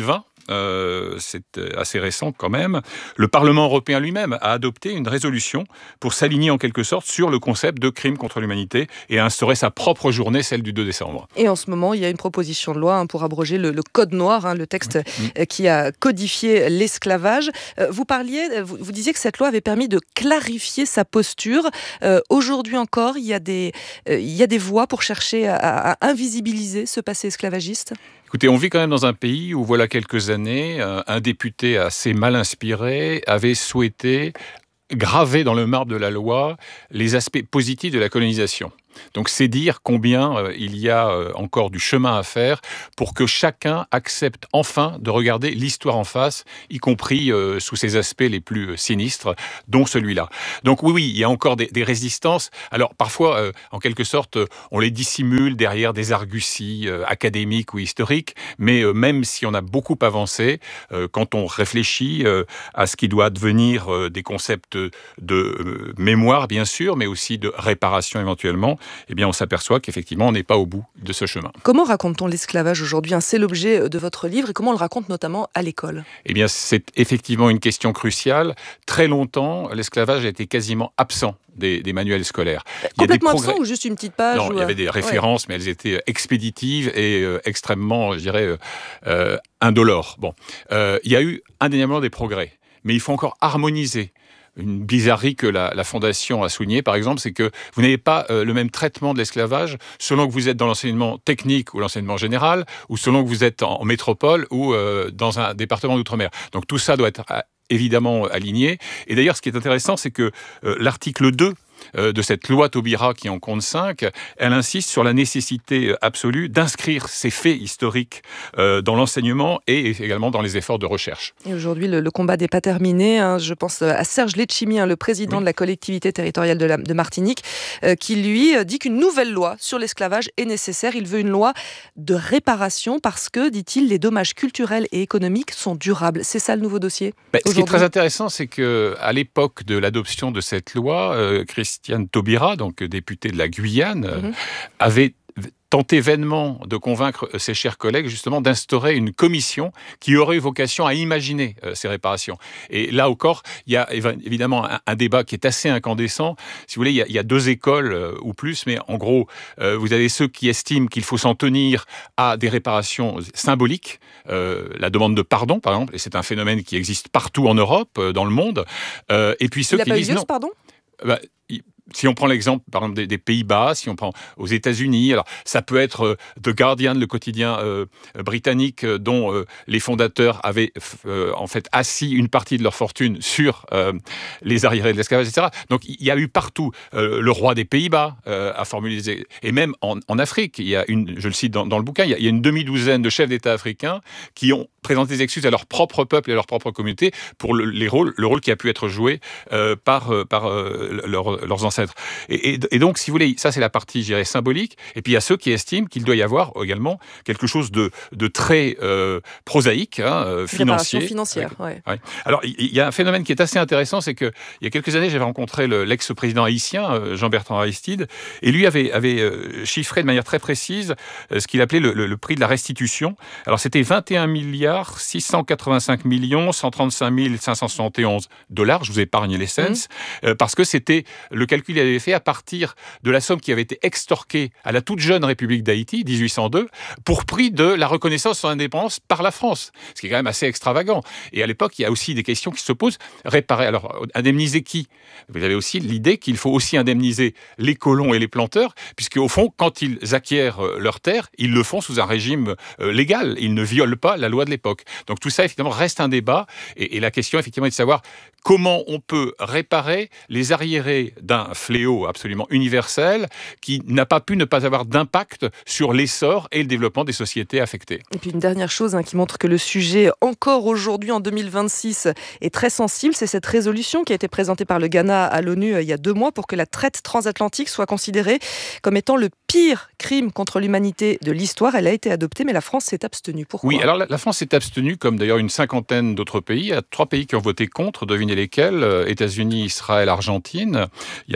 Speaker 9: euh, c'est assez récent quand même, le Parlement européen lui-même a adopté une résolution pour s'aligner en quelque sorte sur le concept de crime contre l'humanité et a instauré sa propre journée, celle du deux décembre.
Speaker 2: Et en ce moment, il y a une proposition de loi hein, pour abroger le, le Code noir, hein, le texte mmh. qui a codifié l'esclavage. Vous parliez, vous, vous disiez que cette loi avait permis de clarifier sa posture. Euh, aujourd'hui encore, il y a des, euh, il y a des voies pour chercher à, à invisibiliser ce passé esclavagiste ?
Speaker 9: Écoutez, on vit quand même dans un pays où, voilà quelques années, un député assez mal inspiré avait souhaité graver dans le marbre de la loi les aspects positifs de la colonisation. Donc c'est dire combien euh, il y a euh, encore du chemin à faire pour que chacun accepte enfin de regarder l'histoire en face, y compris euh, sous ses aspects les plus euh, sinistres, dont celui-là. Donc oui, oui, il y a encore des, des résistances. Alors parfois, euh, en quelque sorte, euh, on les dissimule derrière des arguties euh, académiques ou historiques, mais euh, même si on a beaucoup avancé, euh, quand on réfléchit euh, à ce qui doit devenir euh, des concepts de euh, mémoire, bien sûr, mais aussi de réparation éventuellement, eh bien, on s'aperçoit qu'effectivement, on n'est pas au bout de ce chemin.
Speaker 2: Comment raconte-t-on l'esclavage aujourd'hui ? C'est l'objet de votre livre et comment on le raconte notamment à l'école ?
Speaker 9: Eh bien, c'est effectivement une question cruciale. Très longtemps, l'esclavage a été quasiment absent des, des manuels scolaires.
Speaker 2: Complètement absent ou juste une petite page ?
Speaker 9: Non,
Speaker 2: ou...
Speaker 9: il y avait des références, ouais. mais elles étaient expéditives et euh, extrêmement, je dirais, euh, euh, indolores. Bon, euh, il y a eu indéniablement des progrès, mais il faut encore harmoniser. Une bizarrerie que la, la Fondation a soulignée, par exemple, c'est que vous n'avez pas euh, le même traitement de l'esclavage selon que vous êtes dans l'enseignement technique ou l'enseignement général, ou selon que vous êtes en, en métropole ou euh, dans un département d'outre-mer. Donc tout ça doit être euh, évidemment aligné. Et d'ailleurs, ce qui est intéressant, c'est que euh, l'article deux de cette loi Taubira qui en compte cinq, elle insiste sur la nécessité absolue d'inscrire ces faits historiques euh, dans l'enseignement et également dans les efforts de recherche.
Speaker 2: Et aujourd'hui, le, le combat n'est pas terminé. Hein. Je pense à Serge Letchimy, hein, le président oui. de la collectivité territoriale de, la, de Martinique, euh, qui lui dit qu'une nouvelle loi sur l'esclavage est nécessaire. Il veut une loi de réparation parce que, dit-il, les dommages culturels et économiques sont durables. C'est ça le nouveau dossier
Speaker 9: ben, Ce qui est très intéressant, c'est qu'à l'époque de l'adoption de cette loi, euh, Christiane Taubira, donc députée de la Guyane, mmh. avait tenté vainement de convaincre ses chers collègues justement d'instaurer une commission qui aurait eu vocation à imaginer euh, ces réparations. Et là encore, il y a évidemment un, un débat qui est assez incandescent. Si vous voulez, il y a, il y a deux écoles euh, ou plus, mais en gros, euh, vous avez ceux qui estiment qu'il faut s'en tenir à des réparations symboliques, euh, la demande de pardon par exemple, et c'est un phénomène qui existe partout en Europe, euh, dans le monde. Euh, et puis ceux
Speaker 2: il
Speaker 9: qui
Speaker 2: a pas
Speaker 9: disent
Speaker 2: eu lieu,
Speaker 9: non.
Speaker 2: Ce pardon
Speaker 9: bah, il, Si on prend l'exemple, par exemple, des, des Pays-Bas, si on prend aux États-Unis, alors ça peut être euh, The Guardian, le quotidien euh, britannique, euh, dont euh, les fondateurs avaient euh, en fait assis une partie de leur fortune sur euh, les arriérés de l'esclavage, et cetera. Donc il y a eu partout euh, le roi des Pays-Bas euh, a formulé, des... et même en, en Afrique, il y a une, je le cite dans, dans le bouquin, il y, a, il y a une demi-douzaine de chefs d'État africains qui ont présenté des excuses à leur propre peuple et à leur propre communauté pour le, les rôles, le rôle qui a pu être joué euh, par, euh, par euh, leur, leurs ancêtres. Et, et, et donc, si vous voulez, ça c'est la partie, je dirais, symbolique. Et puis il y a ceux qui estiment qu'il doit y avoir également quelque chose de, de très euh, prosaïque, hein, euh, financier.
Speaker 2: financière, ouais.
Speaker 9: Ouais. Alors, il y, y a un phénomène qui est assez intéressant, c'est que il y a quelques années, j'avais rencontré le, l'ex-président haïtien, euh, Jean-Bertrand Aristide, et lui avait, avait euh, chiffré de manière très précise euh, ce qu'il appelait le, le, le prix de la restitution. Alors, c'était vingt et un milliards six cent quatre-vingt-cinq millions cent trente-cinq mille cinq cent soixante et onze dollars. Je vous épargne les cents, mmh. euh, parce que c'était le calcul qu'il avait fait à partir de la somme qui avait été extorquée à la toute jeune République d'Haïti, dix-huit cent deux, pour prix de la reconnaissance de son indépendance par la France. Ce qui est quand même assez extravagant. Et à l'époque, il y a aussi des questions qui se posent. Réparer, alors, indemniser qui ? Vous avez aussi l'idée qu'il faut aussi indemniser les colons et les planteurs, puisque au fond, quand ils acquièrent leurs terres, ils le font sous un régime légal. Ils ne violent pas la loi de l'époque. Donc tout ça, effectivement, reste un débat. Et, et la question, effectivement, est de savoir comment on peut réparer les arriérés d'un fléau absolument universel qui n'a pas pu ne pas avoir d'impact sur l'essor et le développement des sociétés affectées.
Speaker 2: Et puis une dernière chose hein, qui montre que le sujet, encore aujourd'hui en deux mille vingt-six, est très sensible, c'est cette résolution qui a été présentée par le Ghana à l'ONU euh, il y a deux mois pour que la traite transatlantique soit considérée comme étant le pire crime contre l'humanité de l'histoire. Elle a été adoptée, mais la France s'est abstenue. Pourquoi ?
Speaker 9: Oui, alors la, la France s'est abstenue, comme d'ailleurs une cinquantaine d'autres pays. Il y a trois pays qui ont voté contre, devinez lesquels, euh, États-Unis, Israël, Argentine. Il y a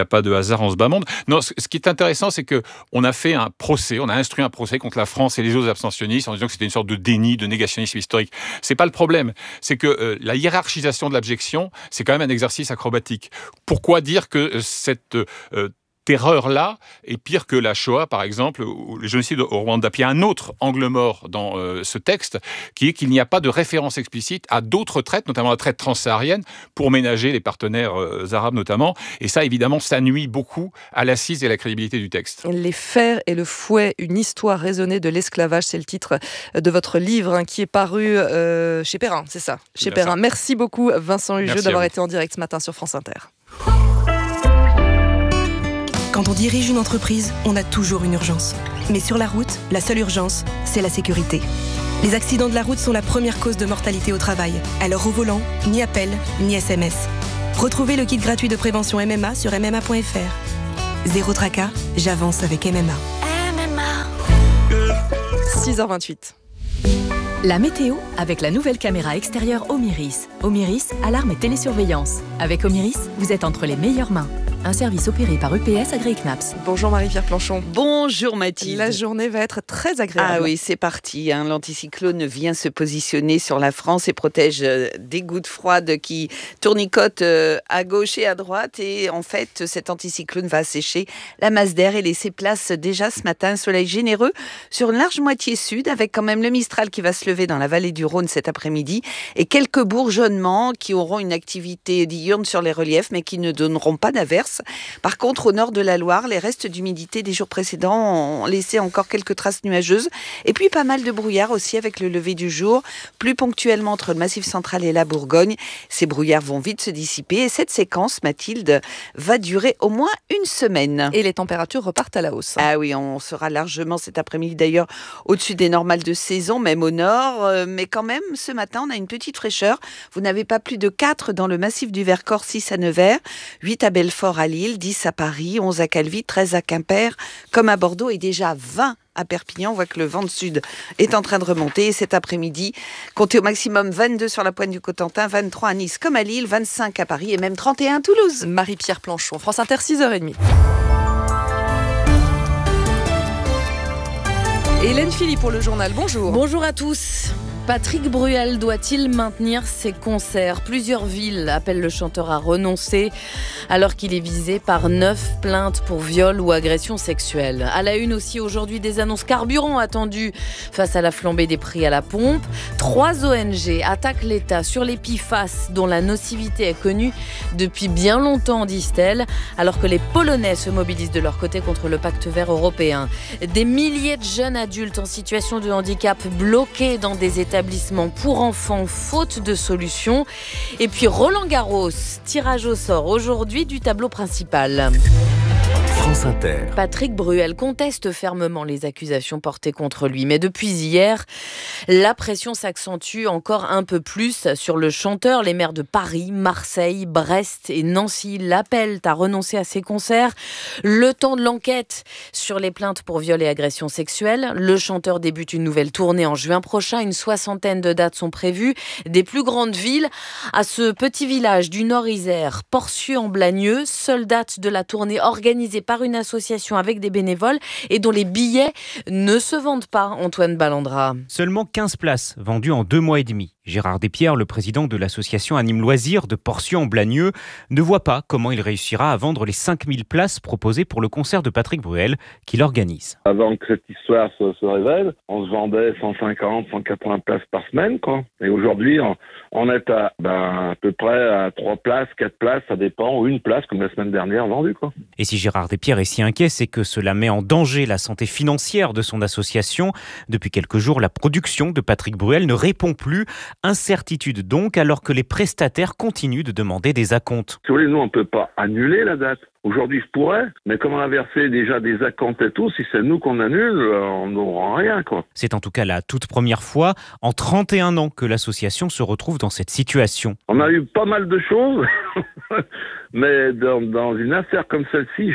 Speaker 9: a pas de hasard en ce bas monde. Non, ce, ce qui est intéressant, c'est que on a fait un procès, on a instruit un procès contre la France et les autres abstentionnistes en disant que c'était une sorte de déni, de négationnisme historique. C'est pas le problème. C'est que euh, la hiérarchisation de l'abjection, c'est quand même un exercice acrobatique. Pourquoi dire que euh, cette euh, terreur-là est pire que la Shoah, par exemple, ou le génocide au Rwanda? Puis il y a un autre angle mort dans euh, ce texte, qui est qu'il n'y a pas de référence explicite à d'autres traites, notamment la traite transsaharienne, pour ménager les partenaires euh, arabes notamment. Et ça, évidemment, ça nuit beaucoup à l'assise et à la crédibilité du texte.
Speaker 2: Les fers et le fouet, une histoire raisonnée de l'esclavage, c'est le titre de votre livre hein, qui est paru euh, chez Perrin, c'est ça, chez Perrin. Ça. Merci beaucoup Vincent Hugeux d'avoir été en direct ce matin sur France Inter.
Speaker 7: Quand on dirige une entreprise, on a toujours une urgence. Mais sur la route, la seule urgence, c'est la sécurité. Les accidents de la route sont la première cause de mortalité au travail. Alors au volant, ni appel, ni S M S. Retrouvez le kit gratuit de prévention M M A sur m m a point f r. Zéro tracas, j'avance avec M M A.
Speaker 2: M M A. six heures vingt-huit.
Speaker 10: La météo avec la nouvelle caméra extérieure Omiris. Omiris, alarme et télésurveillance. Avec Omiris, vous êtes entre les meilleures mains. Un service opéré par U P S AgriCnaps.
Speaker 2: Bonjour Marie-Pierre Planchon.
Speaker 11: Bonjour Mathilde.
Speaker 2: La journée va être très agréable.
Speaker 11: Ah oui, c'est parti. Hein. L'anticyclone vient se positionner sur la France et protège euh, des gouttes froides qui tournicotent euh, à gauche et à droite. Et en fait, cet anticyclone va assécher la masse d'air et laisser place déjà ce matin un soleil généreux sur une large moitié sud, avec quand même le Mistral qui va se lever dans la vallée du Rhône cet après-midi et quelques bourgeonnements qui auront une activité diurne sur les reliefs mais qui ne donneront pas d'averses. Par contre, au nord de la Loire, les restes d'humidité des jours précédents ont laissé encore quelques traces nuageuses. Et puis pas mal de brouillard aussi avec le lever du jour, plus ponctuellement entre le Massif central et la Bourgogne. Ces brouillards vont vite se dissiper et cette séquence, Mathilde, va durer au moins une semaine.
Speaker 2: Et les températures repartent à la hausse.
Speaker 11: Ah oui, on sera largement cet après-midi d'ailleurs au-dessus des normales de saison, même au nord. Mais quand même, ce matin, on a une petite fraîcheur. Vous n'avez pas plus de quatre dans le massif du Vercors, six à Nevers, huit à Belfort, à Lille, dix à Paris, onze à Calvi, treize à Quimper, comme à Bordeaux et déjà vingt à Perpignan. On voit que le vent de sud est en train de remonter. Et cet après-midi, comptez au maximum vingt-deux sur la pointe du Cotentin, vingt-trois à Nice comme à Lille, vingt-cinq à Paris et même trente et un à Toulouse.
Speaker 2: Marie-Pierre Planchon, France Inter, six heures trente. Hélène Philippe pour le journal, bonjour.
Speaker 12: Bonjour à tous. Patrick Bruel doit-il maintenir ses concerts ? Plusieurs villes appellent le chanteur à renoncer alors qu'il est visé par neuf plaintes pour viol ou agression sexuelle. À la une aussi aujourd'hui des annonces carburant attendues face à la flambée des prix à la pompe. Trois O N G attaquent l'État sur les P F A S dont la nocivité est connue depuis bien longtemps, disent-elles, alors que les Polonais se mobilisent de leur côté contre le pacte vert européen. Des milliers de jeunes adultes en situation de handicap bloqués dans des établissements établissements pour enfants faute de solution. Et puis Roland Garros, tirage au sort aujourd'hui du tableau principal.
Speaker 5: France Inter.
Speaker 12: Patrick Bruel conteste fermement les accusations portées contre lui. Mais depuis hier, la pression s'accentue encore un peu plus sur le chanteur. Les maires de Paris, Marseille, Brest et Nancy l'appellent à renoncer à ses concerts. Le temps de l'enquête sur les plaintes pour viol et agression sexuelle. Le chanteur débute une nouvelle tournée en juin prochain. Une soixantaine de dates sont prévues. Des plus grandes villes à ce petit village du Nord-Isère, Porcieux-en-Blagneux, seule date de la tournée organisée par une association avec des bénévoles et dont les billets ne se vendent pas, Antoine Ballandra.
Speaker 25: Seulement quinze places vendues en deux mois et demi. Gérard Despierres, le président de l'association Anime Loisirs de Porcieux-en-Blagneux, ne voit pas comment il réussira à vendre les cinq mille places proposées pour le concert de Patrick Bruel qu'il organise.
Speaker 26: Avant que cette histoire se, se révèle, on se vendait cent cinquante, cent quatre-vingts places par semaine, quoi. Et aujourd'hui, on, on est à, ben, à peu près à trois places, quatre places, ça dépend, ou une place comme la semaine dernière vendue, quoi.
Speaker 25: Et si Gérard Despierres est si inquiet, c'est que cela met en danger la santé financière de son association. Depuis quelques jours, la production de Patrick Bruel ne répond plus. Incertitude donc, alors que les prestataires continuent de demander des acomptes.
Speaker 26: Si vous voulez, nous, on ne peut pas annuler la date. Aujourd'hui, je pourrais, mais comme on a versé déjà des acomptes et tout, si c'est nous qu'on annule, on n'aura rien, quoi.
Speaker 25: C'est en tout cas la toute première fois en trente et un ans que l'association se retrouve dans cette situation.
Speaker 26: On a eu pas mal de choses, mais dans, dans une affaire comme celle-ci, jamais.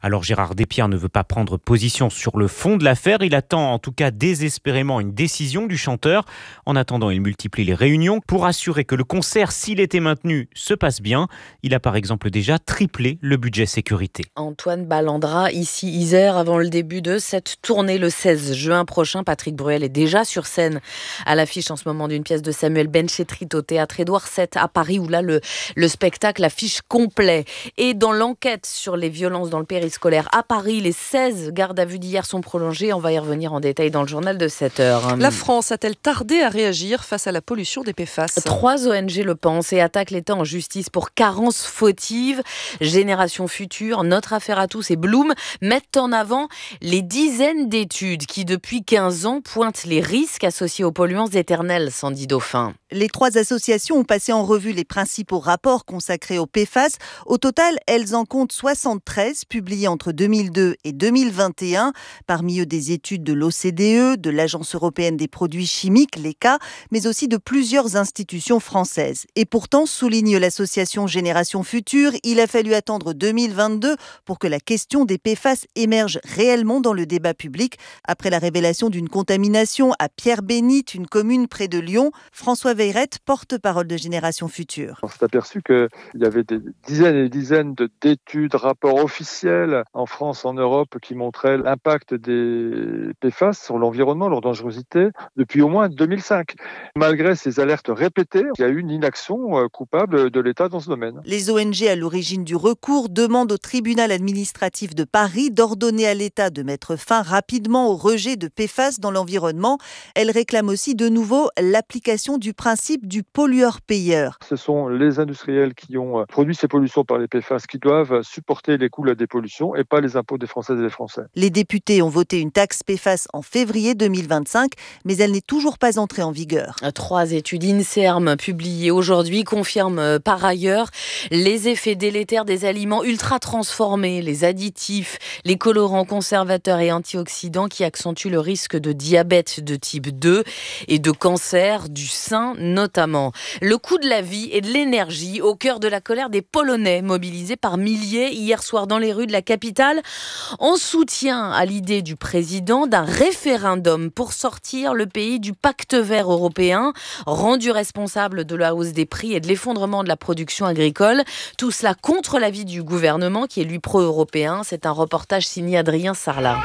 Speaker 25: Alors Gérard Despierres ne veut pas prendre position sur le fond de l'affaire. Il attend en tout cas désespérément une décision du chanteur. En attendant, il multiplie les réunions pour assurer que le concert, s'il était maintenu, se passe bien. Il a par exemple déjà triplé le budget sécurité.
Speaker 12: Antoine Ballandra, ici Isère, avant le début de cette tournée le seize juin prochain. Patrick Bruel est déjà sur scène à l'affiche en ce moment d'une pièce de Samuel Benchetrit au théâtre Édouard sept à Paris, où là le, le spectacle affiche complet. Et dans l'enquête sur les violences dans le périscolaire à Paris, les seize gardes à vue d'hier sont prolongés. On va y revenir en détail dans le journal de sept heures.
Speaker 2: La France a-t-elle tardé à réagir face à la pollution des P F A S ?
Speaker 12: Trois O N G le pensent et attaquent l'État en justice pour carence fautive. Génération Future, Notre Affaire à tous et Bloom mettent en avant les dizaines d'études qui, depuis quinze ans, pointent les risques associés aux polluants éternels, Sandy Dauphin.
Speaker 13: Les trois associations ont passé en revue les principaux rapports consacrés aux P F A S. Au total, elles en comptent soixante-treize, publiés entre deux mille deux et deux mille vingt et un. Parmi eux, des études de l'O C D E, de l'Agence européenne des produits chimiques, l'E C A, mais aussi de plusieurs institutions françaises. Et pourtant, souligne l'association Génération Future, il a fallu attendre deux mille vingt-deux pour que la question des P F A S émerge réellement dans le débat public. Après la révélation d'une contamination à Pierre-Bénite, une commune près de Lyon, François Veyrette, porte-parole de Génération Future.
Speaker 14: On s'est aperçu qu'il y avait des dizaines et des dizaines de, d'études, rapports officiels en France, en Europe, qui montraient l'impact des P F A S sur l'environnement, leur dangerosité, depuis au moins deux mille cinq. Malgré ces alertes répétées, il y a eu une inaction coupable de l'État dans ce domaine.
Speaker 13: Les O N G à l'origine du recours demandent au tribunal administratif de Paris d'ordonner à l'État de mettre fin rapidement au rejet de P F A S dans l'environnement. Elles réclament aussi de nouveau l'application du principe du pollueur-payeur.
Speaker 14: Ce sont les industriels qui ont produit ces pollutions par les P F A S qui doivent supporter les coûts de la dépollution et pas les impôts des Françaises et des Français.
Speaker 13: Les députés ont voté une taxe P F A S en février deux mille vingt-cinq, mais elle n'est toujours pas entrée en vigueur.
Speaker 12: Trois études INSERM publiées aujourd'hui confirment par ailleurs les effets délétères des aliments ultra transformés, les additifs, les colorants, conservateurs et antioxydants qui accentuent le risque de diabète de type deux et de cancer du sein notamment. Le coût de la vie et de l'énergie au cœur de la colère des Polonais mobilisés par milliers hier soir dans les rues de la capitale en soutien à l'idée du président d'un référendum pour sortir le pays du pacte vert européen, rendu responsable de la hausse des prix et de l'effondrement de la production agricole. Tout cela contre l'avis du gouvernement qui est lui pro-européen. C'est un reportage signé Adrien Sarlat.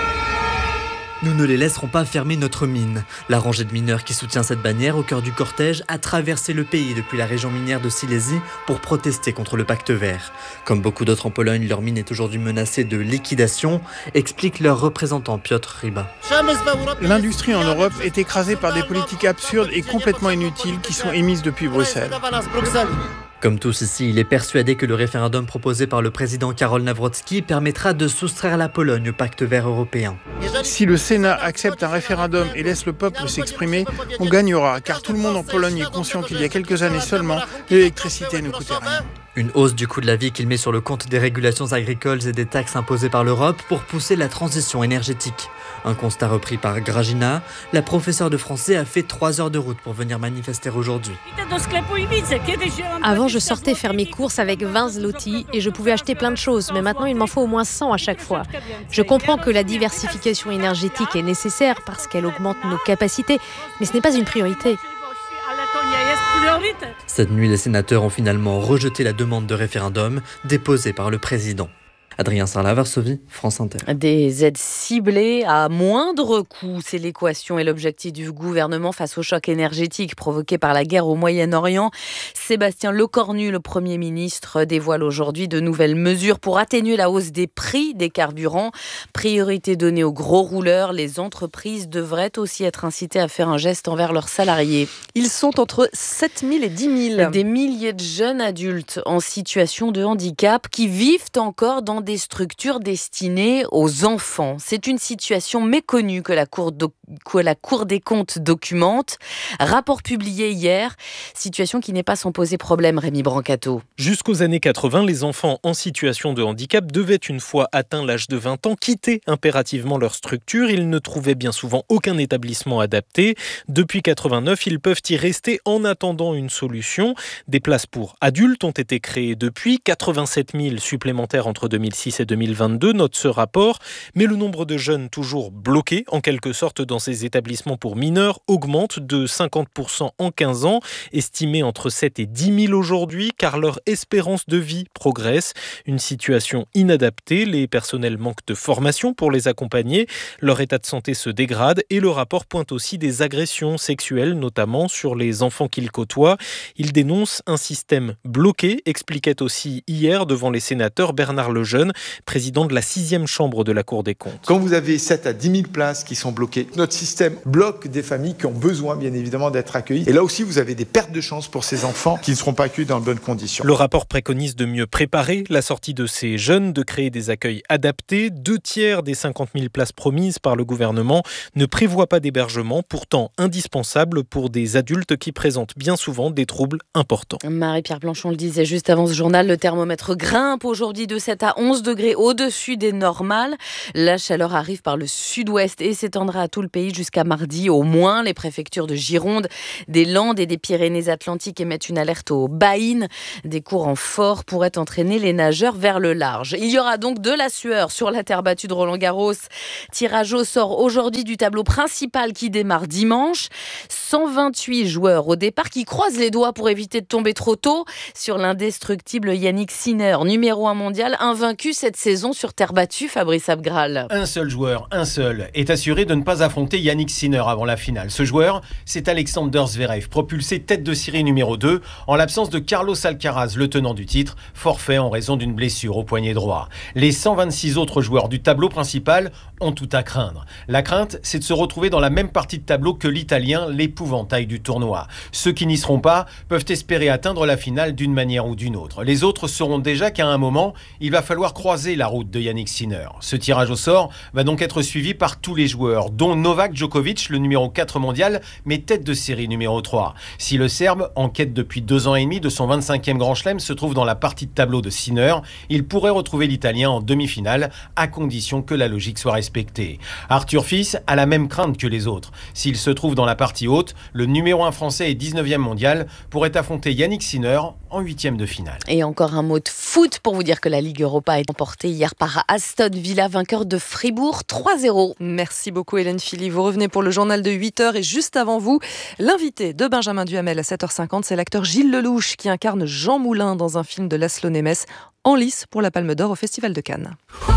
Speaker 15: Nous ne les laisserons pas fermer notre mine. La rangée de mineurs qui soutient cette bannière au cœur du cortège a traversé le pays depuis la région minière de Silésie pour protester contre le pacte vert. Comme beaucoup d'autres en Pologne, leur mine est aujourd'hui menacée de liquidation, explique leur représentant Piotr Ryba.
Speaker 16: L'industrie en Europe est écrasée par des politiques absurdes et complètement inutiles qui sont émises depuis Bruxelles.
Speaker 15: Comme tous ici, il est persuadé que le référendum proposé par le président Karol Nawrocki permettra de soustraire la Pologne au pacte vert européen.
Speaker 16: Si le Sénat accepte un référendum et laisse le peuple s'exprimer, on gagnera, car tout le monde en Pologne est conscient qu'il y a quelques années seulement, l'électricité ne coûtait rien.
Speaker 15: Une hausse du coût de la vie qu'il met sur le compte des régulations agricoles et des taxes imposées par l'Europe pour pousser la transition énergétique. Un constat repris par Grażyna, la professeure de français a fait trois heures de route pour venir manifester aujourd'hui.
Speaker 17: Avant, je sortais faire mes courses avec vingt zloty et je pouvais acheter plein de choses, mais maintenant il m'en faut au moins cent à chaque fois. Je comprends que la diversification énergétique est nécessaire parce qu'elle augmente nos capacités, mais ce n'est pas une priorité.
Speaker 15: Cette nuit, les sénateurs ont finalement rejeté la demande de référendum déposée par le président. Adrien Sarlat, Varsovie, France Inter.
Speaker 12: Des aides ciblées à moindre coût, c'est l'équation et l'objectif du gouvernement face au choc énergétique provoqué par la guerre au Moyen-Orient. Sébastien Lecornu, le Premier ministre, dévoile aujourd'hui de nouvelles mesures pour atténuer la hausse des prix des carburants. Priorité donnée aux gros rouleurs, les entreprises devraient aussi être incitées à faire un geste envers leurs salariés.
Speaker 2: Ils sont entre sept mille et dix mille.
Speaker 12: Des milliers de jeunes adultes en situation de handicap qui vivent encore dans des structures destinées aux enfants. C'est une situation méconnue que la Cour, do- que la Cour des comptes documente. Rapport publié hier, situation qui n'est pas sans poser problème, Rémi Brancato.
Speaker 18: Jusqu'aux années quatre-vingts, les enfants en situation de handicap devaient, une fois atteint l'âge de vingt ans, quitter impérativement leur structure. Ils ne trouvaient bien souvent aucun établissement adapté. Depuis quatre-vingt-neuf, ils peuvent y rester en attendant une solution. Des places pour adultes ont été créées depuis, quatre-vingt-sept mille supplémentaires entre deux mille six et deux mille vingt-deux, note ce rapport. Mais le nombre de jeunes toujours bloqués, en quelque sorte, dans ces établissements pour mineurs augmente de cinquante pour cent en quinze ans, estimé entre sept et dix mille aujourd'hui, car leur espérance de vie progresse. Une situation inadaptée, les personnels manquent de formation pour les accompagner, leur état de santé se dégrade et le rapport pointe aussi des agressions sexuelles, notamment sur les enfants qu'ils côtoient. Il dénonce un système bloqué, expliquait aussi hier devant les sénateurs Bernard Lejeune, président de la sixième chambre de la Cour des comptes.
Speaker 1: Quand vous avez sept à dix mille places qui sont bloquées, notre système bloque des familles qui ont besoin bien évidemment d'être accueillies. Et là aussi vous avez des pertes de chance pour ces enfants qui ne seront pas accueillis dans de bonnes conditions.
Speaker 18: Le rapport préconise de mieux préparer la sortie de ces jeunes, de créer des accueils adaptés. Deux tiers des cinquante mille places promises par le gouvernement ne prévoient pas d'hébergement, pourtant indispensable pour des adultes qui présentent bien souvent des troubles importants.
Speaker 12: Marie-Pierre Planchon le disait juste avant ce journal, le thermomètre grimpe aujourd'hui de sept à onze degrés au-dessus des normales. La chaleur arrive par le sud-ouest et s'étendra à tout le pays jusqu'à mardi au moins. Les préfectures de Gironde, des Landes et des Pyrénées-Atlantiques émettent une alerte aux baïnes. Des courants forts pourraient entraîner les nageurs vers le large. Il y aura donc de la sueur sur la terre battue de Roland-Garros. Tirage au sort aujourd'hui du tableau principal qui démarre dimanche. cent vingt-huit joueurs au départ qui croisent les doigts pour éviter de tomber trop tôt sur l'indestructible Yannick Sinner, numéro un mondial, invaincu cette saison sur terre battue, Fabrice Abgral.
Speaker 3: Un seul joueur, un seul, est assuré de ne pas affronter Yannick Sinner avant la finale. Ce joueur, c'est Alexander Zverev, propulsé tête de série numéro deux, en l'absence de Carlos Alcaraz, le tenant du titre, forfait en raison d'une blessure au poignet droit. Les cent vingt-six autres joueurs du tableau principal ont tout à craindre. La crainte, c'est de se retrouver dans la même partie de tableau que l'Italien, l'épouvantail du tournoi. Ceux qui n'y seront pas peuvent espérer atteindre la finale d'une manière ou d'une autre. Les autres sauront déjà qu'à un moment, il va falloir croiser la route de Yannick Sinner. Ce tirage au sort va donc être suivi par tous les joueurs, dont Novak Djokovic, le numéro quatre mondial, mais tête de série numéro trois. Si le Serbe, en quête depuis deux ans et demi de son vingt-cinquième Grand Chelem, se trouve dans la partie de tableau de Sinner, il pourrait retrouver l'Italien en demi-finale, à condition que la logique soit respectée. Arthur Fils a la même crainte que les autres. S'il se trouve dans la partie haute, le numéro un français et dix-neuvième mondial pourrait affronter Yannick Sinner en huitième de finale.
Speaker 12: Et encore un mot de foot pour vous dire que la Ligue Europa a été emportée hier par Aston Villa, vainqueur de Fribourg trois zéro.
Speaker 2: Merci beaucoup Hélène Philly. Vous revenez pour le journal de huit heures et juste avant vous, l'invité de Benjamin Duhamel à sept heures cinquante, c'est l'acteur Gilles Lelouch qui incarne Jean Moulin dans un film de Laszlo Nemes en lice pour la Palme d'Or au Festival de Cannes.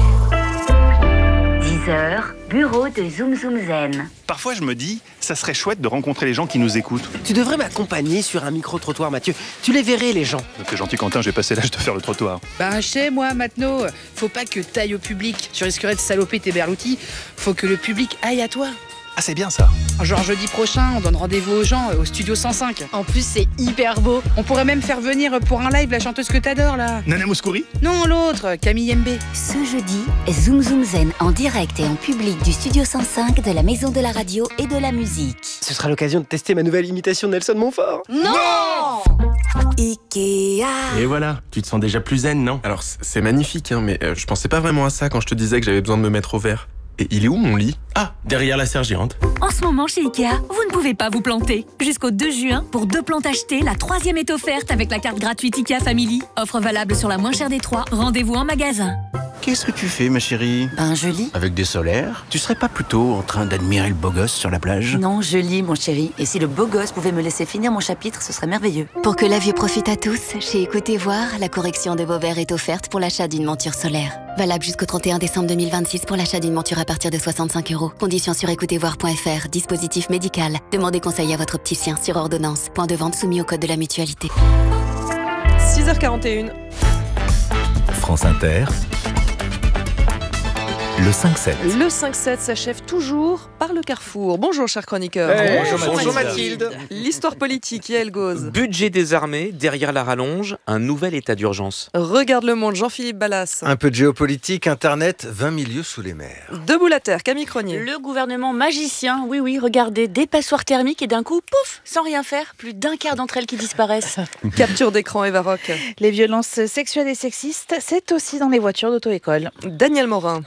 Speaker 4: dix heures, bureau de Zoom Zoom Zen.
Speaker 21: Parfois, je me dis, ça serait chouette de rencontrer les gens qui nous écoutent.
Speaker 22: Tu devrais m'accompagner sur un micro-trottoir, Mathieu. Tu les verrais, les gens.
Speaker 21: T'es gentil, Quentin, j'ai passé l'âge de faire le trottoir.
Speaker 23: Bah, chez moi, Matno, faut pas que t'ailles au public. Tu risquerais de saloper tes berloutis. Faut que le public aille à toi.
Speaker 21: Ah, c'est bien ça.
Speaker 23: Genre jeudi prochain, on donne rendez-vous aux gens au studio cent cinq. En plus, c'est hyper beau. On pourrait même faire venir pour un live la chanteuse que t'adores, là.
Speaker 21: Nana Mouskouri ?
Speaker 23: Non, l'autre, Camille M B.
Speaker 4: Ce jeudi, Zoom Zoom Zen en direct et en public du studio cent cinq de la Maison de la Radio et de la Musique.
Speaker 22: Ce sera l'occasion de tester ma nouvelle imitation de Nelson Montfort.
Speaker 4: Non,
Speaker 22: Ikea.
Speaker 27: Et voilà, tu te sens déjà plus zen, non? Alors, c'est magnifique, hein, mais euh, je pensais pas vraiment à ça quand je te disais que j'avais besoin de me mettre au vert. Et il est où mon lit? Ah, derrière la sergérante.
Speaker 28: En ce moment chez Ikea, vous ne pouvez pas vous planter. Jusqu'au deux juin, pour deux plantes achetées, la troisième est offerte avec la carte gratuite Ikea Family. Offre valable sur la moins chère des trois. Rendez-vous en magasin.
Speaker 27: Qu'est-ce que tu fais, ma chérie?
Speaker 28: Ben, je lis.
Speaker 27: Avec des solaires? Tu serais pas plutôt en train d'admirer le beau gosse sur la plage?
Speaker 28: Non, je lis, mon chéri. Et si le beau gosse pouvait me laisser finir mon chapitre, ce serait merveilleux.
Speaker 4: Pour que la vue profite à tous, chez Écoutez Voir, la correction de vos verres est offerte pour l'achat d'une monture solaire. Valable jusqu'au trente et un décembre deux mille vingt-six pour l'achat d'une monture à partir de soixante-cinq euros. Conditions sur écoutez voir point f r. Dispositif médical. Demandez conseil à votre opticien sur ordonnance. Point de vente soumis au code de la mutualité.
Speaker 2: six heures quarante et une.
Speaker 5: France Inter. Le cinq sept.
Speaker 2: Le cinq sept s'achève toujours par le Carrefour. Bonjour, cher chroniqueur.
Speaker 29: Hey, bonjour, bonjour
Speaker 2: Mathilde. Mathilde. L'histoire politique, Yael Gauze.
Speaker 29: Budget des armées, derrière la rallonge, un nouvel état d'urgence.
Speaker 2: Regarde le monde, Jean-Philippe Ballas.
Speaker 30: Un peu de géopolitique, Internet, vingt milieux sous les mers.
Speaker 2: Debout la terre, Camille Cronier.
Speaker 31: Le gouvernement magicien, oui oui, regardez, des passoires thermiques et d'un coup, pouf, sans rien faire, plus d'un quart d'entre elles qui disparaissent.
Speaker 2: Capture d'écran, Eva Rock.
Speaker 32: Les violences sexuelles et sexistes, c'est aussi dans les voitures d'auto-école.
Speaker 2: Daniel Morin.
Speaker 33: Alors je tenais à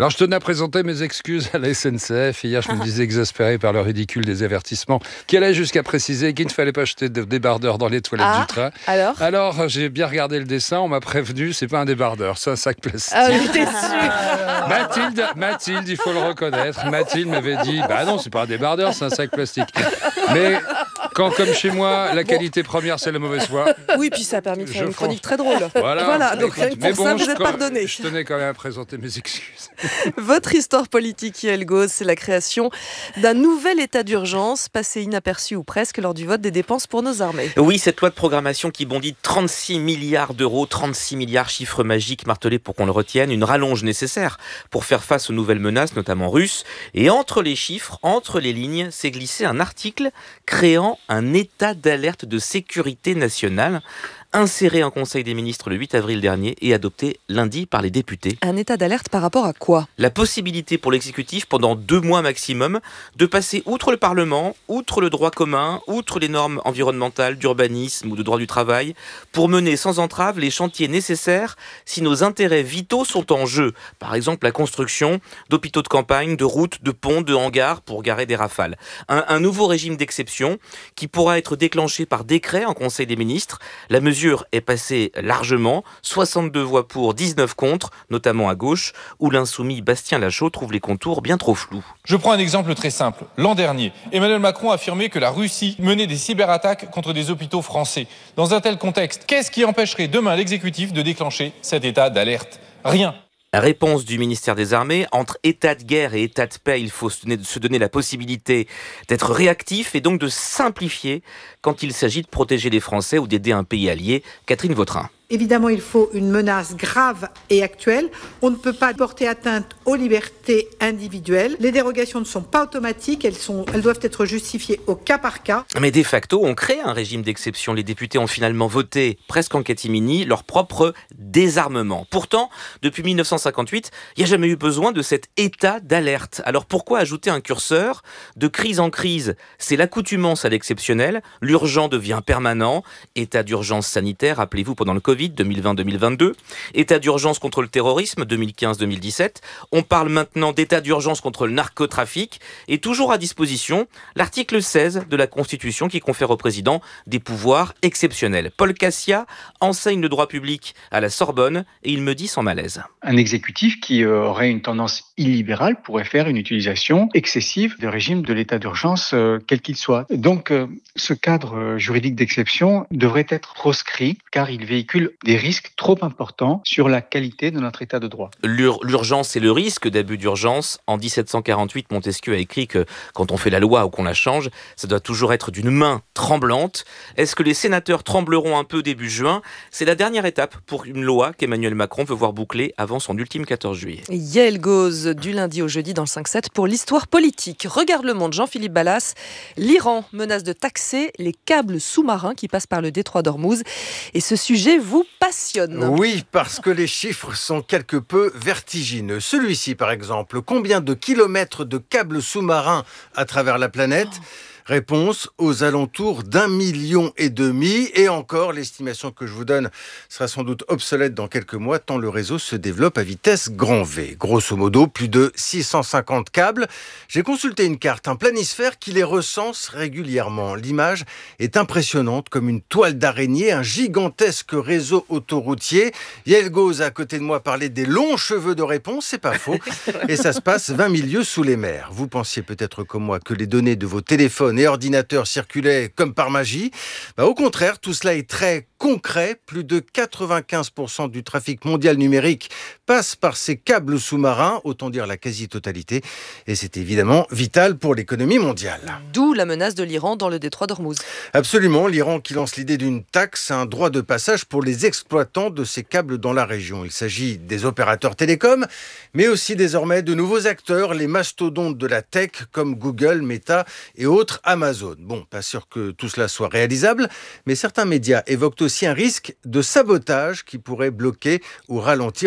Speaker 6: présenter mes excuses à la S N C F. Hier, je me disais exaspéré par le ridicule des avertissements qui allait jusqu'à préciser qu'il ne fallait pas jeter de débardeur dans les toilettes
Speaker 2: ah,
Speaker 6: du train.
Speaker 2: Alors
Speaker 6: Alors, j'ai bien regardé le dessin, on m'a prévenu, c'est pas un débardeur, c'est un sac plastique.
Speaker 2: Ah oui, t'es sûr.
Speaker 6: Mathilde, Mathilde, il faut le reconnaître, Mathilde m'avait dit, bah non, c'est pas un débardeur, c'est un sac plastique. Mais quand, comme chez moi, la qualité bon. première, c'est la mauvaise foi.
Speaker 2: Oui, puis ça a permis de faire
Speaker 6: je
Speaker 2: une chronique très drôle.
Speaker 6: Voilà,
Speaker 2: voilà donc
Speaker 6: écoute,
Speaker 2: pour
Speaker 6: bon,
Speaker 2: ça, vous
Speaker 6: je,
Speaker 2: êtes pardonné.
Speaker 6: Je tenais quand même à présenter mes excuses.
Speaker 2: Votre histoire politique, Yael Gauz, c'est la création d'un nouvel état d'urgence, passé inaperçu ou presque lors du vote des dépenses pour nos armées.
Speaker 29: Oui, cette loi de programmation qui bondit de trente-six milliards d'euros, trente-six milliards, chiffre magique martelé pour qu'on le retienne, une rallonge nécessaire pour faire face aux nouvelles menaces, notamment russes. Et entre les chiffres, entre les lignes, s'est glissé un article créant un état d'alerte de sécurité nationale, inséré en Conseil des ministres le huit avril dernier et adopté lundi par les députés.
Speaker 2: Un état d'alerte par rapport à quoi ?
Speaker 29: La possibilité pour l'exécutif, pendant deux mois maximum, de passer outre le Parlement, outre le droit commun, outre les normes environnementales, d'urbanisme ou de droit du travail, pour mener sans entrave les chantiers nécessaires si nos intérêts vitaux sont en jeu. Par exemple, la construction d'hôpitaux de campagne, de routes, de ponts, de hangars pour garer des rafales. Un, un nouveau régime d'exception qui pourra être déclenché par décret en Conseil des ministres. La mesure est passée largement, soixante-deux voix pour, dix-neuf contre, notamment à gauche, où l'insoumis Bastien Lachaud trouve les contours bien trop flous.
Speaker 7: Je prends un exemple très simple. L'an dernier, Emmanuel Macron a affirmé que la Russie menait des cyberattaques contre des hôpitaux français. Dans un tel contexte, qu'est-ce qui empêcherait demain l'exécutif de déclencher cet état d'alerte ? Rien.
Speaker 29: Réponse du ministère des Armées, entre état de guerre et état de paix, il faut se donner la possibilité d'être réactif et donc de simplifier quand il s'agit de protéger les Français ou d'aider un pays allié. Catherine Vautrin.
Speaker 8: Évidemment, il faut une menace grave et actuelle. On ne peut pas porter atteinte aux libertés individuelles. Les dérogations ne sont pas automatiques, elles, sont, elles doivent être justifiées au cas par cas.
Speaker 29: Mais de facto, on crée un régime d'exception. Les députés ont finalement voté, presque en catimini, leur propre désarmement. Pourtant, depuis mille neuf cent cinquante-huit, il n'y a jamais eu besoin de cet état d'alerte. Alors pourquoi ajouter un curseur ? De crise en crise, c'est l'accoutumance à l'exceptionnel. L'urgent devient permanent. État d'urgence sanitaire, rappelez-vous, pendant le Covid, deux mille vingt deux mille vingt-deux, état d'urgence contre le terrorisme deux mille quinze deux mille dix-sept, on parle maintenant d'état d'urgence contre le narcotrafic et toujours à disposition l'article seize de la Constitution qui confère au président des pouvoirs exceptionnels. Paul Cassia enseigne le droit public à la Sorbonne et il me dit sans malaise.
Speaker 9: Un exécutif qui aurait une tendance illibérale pourrait faire une utilisation excessive du régime de l'état d'urgence euh, quel qu'il soit. Donc euh, ce cadre juridique d'exception devrait être proscrit car il véhicule des risques trop importants sur la qualité de notre état de droit.
Speaker 29: L'ur- l'urgence et le risque d'abus d'urgence. En dix-sept cent quarante-huit, Montesquieu a écrit que quand on fait la loi ou qu'on la change, ça doit toujours être d'une main tremblante. Est-ce que les sénateurs trembleront un peu début juin ? C'est la dernière étape pour une loi qu'Emmanuel Macron veut voir bouclée avant son ultime quatorze juillet.
Speaker 2: Yael Gauz, du lundi au jeudi dans le cinq sept pour l'histoire politique. Regarde le monde, Jean-Philippe Ballas. L'Iran menace de taxer les câbles sous-marins qui passent par le détroit d'Ormuz. Et ce sujet vous passionne.
Speaker 30: Oui, parce que les chiffres sont quelque peu vertigineux. Celui-ci, par exemple, combien de kilomètres de câbles sous-marins à travers la planète ? Oh. Réponse, aux alentours d'un million et demi. Et encore, l'estimation que je vous donne sera sans doute obsolète dans quelques mois, tant le réseau se développe à vitesse grand V. Grosso modo, plus de six cent cinquante câbles. J'ai consulté une carte, un planisphère qui les recense régulièrement. L'image est impressionnante, comme une toile d'araignée, un gigantesque réseau autoroutier. Yael Gauz, à côté de moi, parlait des longs cheveux de réponse, c'est pas faux. Et ça se passe vingt mille lieues sous les mers. Vous pensiez peut-être comme moi que les données de vos téléphones et ordinateurs circulaient comme par magie. Bah, au contraire, tout cela est très concret. Plus de quatre-vingt-quinze pour cent du trafic mondial numérique passe par ces câbles sous-marins, autant dire la quasi-totalité. Et c'est évidemment vital pour l'économie mondiale.
Speaker 2: D'où la menace de l'Iran dans le détroit d'Ormuz.
Speaker 30: Absolument, l'Iran qui lance l'idée d'une taxe, un droit de passage pour les exploitants de ces câbles dans la région. Il s'agit des opérateurs télécoms, mais aussi désormais de nouveaux acteurs, les mastodontes de la tech comme Google, Meta et autres Amazon. Bon, pas sûr que tout cela soit réalisable, mais certains médias évoquent aussi un risque de sabotage qui pourrait bloquer ou ralentir le flux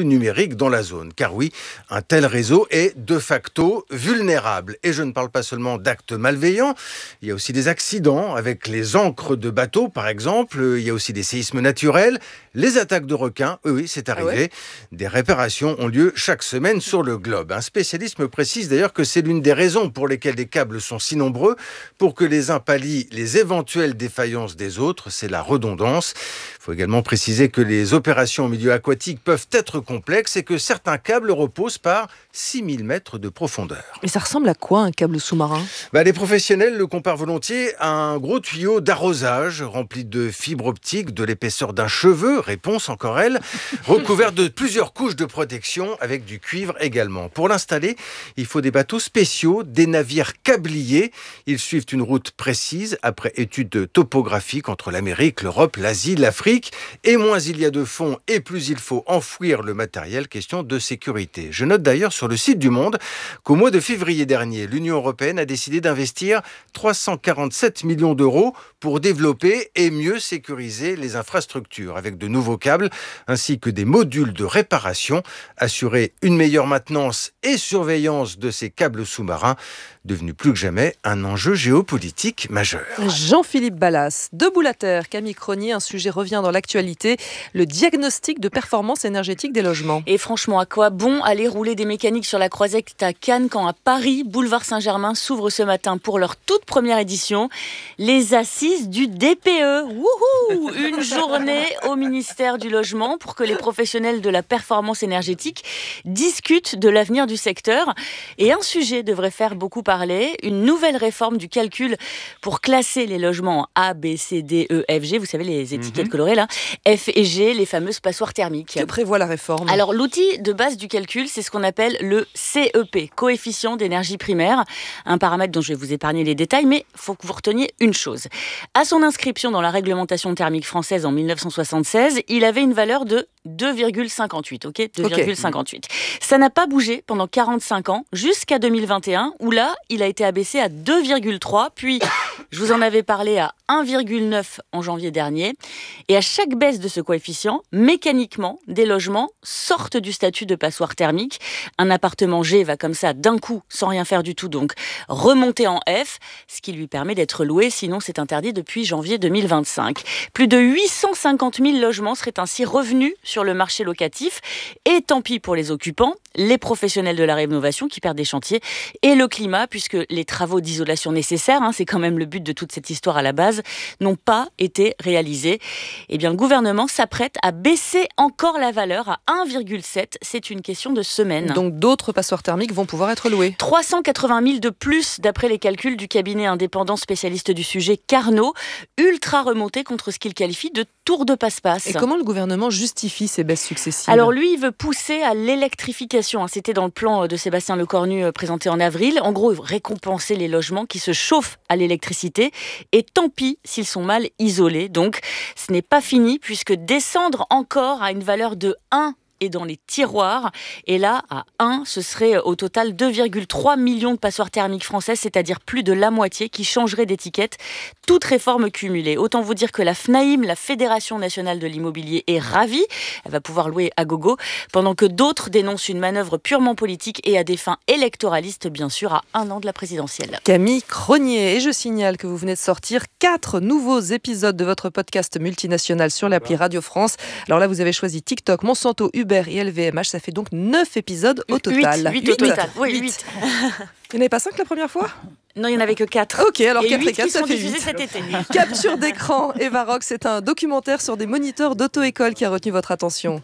Speaker 30: numérique dans la zone. Car oui, un tel réseau est de facto vulnérable. Et je ne parle pas seulement d'actes malveillants, il y a aussi des accidents avec les ancres de bateaux par exemple, il y a aussi des séismes naturels, les attaques de requins, oui, oui c'est arrivé. Ah ouais. Des réparations ont lieu chaque semaine sur le globe. Un spécialiste me précise d'ailleurs que c'est l'une des raisons pour lesquelles les câbles sont si nombreux, pour que les uns pallient les éventuelles défaillances des autres, c'est la redondance. Il faut également préciser que les opérations en milieu aquatique peuvent être complexes et que certains câbles reposent par six mille mètres de profondeur.
Speaker 2: Et ça ressemble à quoi un câble sous-marin ?
Speaker 30: Bah, les professionnels le comparent volontiers à un gros tuyau d'arrosage rempli de fibres optiques de l'épaisseur d'un cheveu, réponse encore elle, recouvert de plusieurs couches de protection avec du cuivre également. Pour l'installer, il faut des bateaux spéciaux, des navires câbliers. Ils suivent une route précise après étude topographique entre l'Amérique, l'Europe, l'Asie, l'Afrique. Et moins il y a de fond et plus il faut enfouir le matériel, question de sécurité. Je note d'ailleurs sur le site du Monde qu'au mois de février dernier, l'Union européenne a décidé d'investir trois cent quarante-sept millions d'euros pour développer et mieux sécuriser les infrastructures avec de nouveaux câbles ainsi que des modules de réparation, assurer une meilleure maintenance et surveillance de ces câbles sous-marins, devenu plus que jamais un enjeu géopolitique majeur.
Speaker 2: Jean-Philippe Ballas, debout la terre, Camille Cronier, un sujet revient dans l'actualité, le diagnostic de performance énergétique des logements.
Speaker 31: Et franchement, à quoi bon aller rouler des mécaniques sur la Croisette à Cannes quand à Paris, boulevard Saint-Germain s'ouvre ce matin pour leur toute première édition, les assises du D P E. Wouhou ! Une journée au ministère du Logement pour que les professionnels de la performance énergétique discutent de l'avenir du secteur. Et un sujet devrait faire beaucoup parler, une nouvelle réforme du calcul pour classer les logements en A, B, C, D, E, F, G. Vous savez, les étiquettes mmh. colorées là. F et G, les fameuses passoires thermiques.
Speaker 2: Que prévoit la réforme ?
Speaker 31: Alors, l'outil de base du calcul, c'est ce qu'on appelle le C E P, coefficient d'énergie primaire. Un paramètre dont je vais vous épargner les détails, mais il faut que vous reteniez une chose. À son inscription dans la réglementation thermique française en dix-neuf cent soixante-seize, il avait une valeur de deux virgule cinquante-huit, ok, deux virgule cinquante-huit. Okay. Ça n'a pas bougé pendant quarante-cinq ans, jusqu'à deux mille vingt et un, où là, il a été abaissé à deux virgule trois, puis je vous en avais parlé à un virgule neuf en janvier dernier. Et à chaque baisse de ce coefficient, mécaniquement, des logements sortent du statut de passoire thermique. Un appartement G va comme ça, d'un coup, sans rien faire du tout, donc remonter en F, ce qui lui permet d'être loué, sinon c'est interdit depuis janvier deux mille vingt-cinq. Plus de huit cent cinquante mille logements seraient ainsi revenus sur le marché locatif. Et tant pis pour les occupants, les professionnels de la rénovation qui perdent des chantiers et le climat, puisque les travaux d'isolation nécessaires, hein, c'est quand même le but de toute cette histoire à la base, n'ont pas été réalisés. Eh bien, le gouvernement s'apprête à baisser encore la valeur à un virgule sept. C'est une question de semaines.
Speaker 2: Donc d'autres passoires thermiques vont pouvoir être loués.
Speaker 31: trois cent quatre-vingt mille de plus, d'après les calculs du cabinet indépendant spécialiste du sujet Carnot, ultra remonté contre ce qu'il qualifie de tour de passe-passe.
Speaker 2: Et comment le gouvernement justifie ces baisses successives ?
Speaker 31: Alors lui, il veut pousser à l'électrification. C'était dans le plan de Sébastien Lecornu présenté en avril. En gros, récompenser les logements qui se chauffent à l'électricité. Et tant pis s'ils sont mal isolés. Donc, ce n'est pas fini puisque descendre encore à une valeur de un et dans les tiroirs. Et là, à un, ce serait au total deux virgule trois millions de passoires thermiques françaises, c'est-à-dire plus de la moitié qui changeraient d'étiquette, toute réforme cumulée. Autant vous dire que la FNAIM, la Fédération nationale de l'immobilier, est ravie. Elle va pouvoir louer à gogo, pendant que d'autres dénoncent une manœuvre purement politique et à des fins électoralistes, bien sûr, à un an de la présidentielle.
Speaker 2: Camille Cronier, et je signale que vous venez de sortir quatre nouveaux épisodes de votre podcast multinational sur l'appli Radio France. Alors là, vous avez choisi TikTok, Monsanto, Uber et L V M H, ça fait donc neuf épisodes au total.
Speaker 31: huit au total, oui, huit.
Speaker 2: Il n'y en avait pas cinq la première fois ?
Speaker 31: Non, il n'y en avait que quatre.
Speaker 2: Ok, alors quatre et quatre, ça fait
Speaker 31: huit. Cet été.
Speaker 2: Capture d'écran, Eva Rock, c'est un documentaire sur des moniteurs d'auto-école qui a retenu votre attention.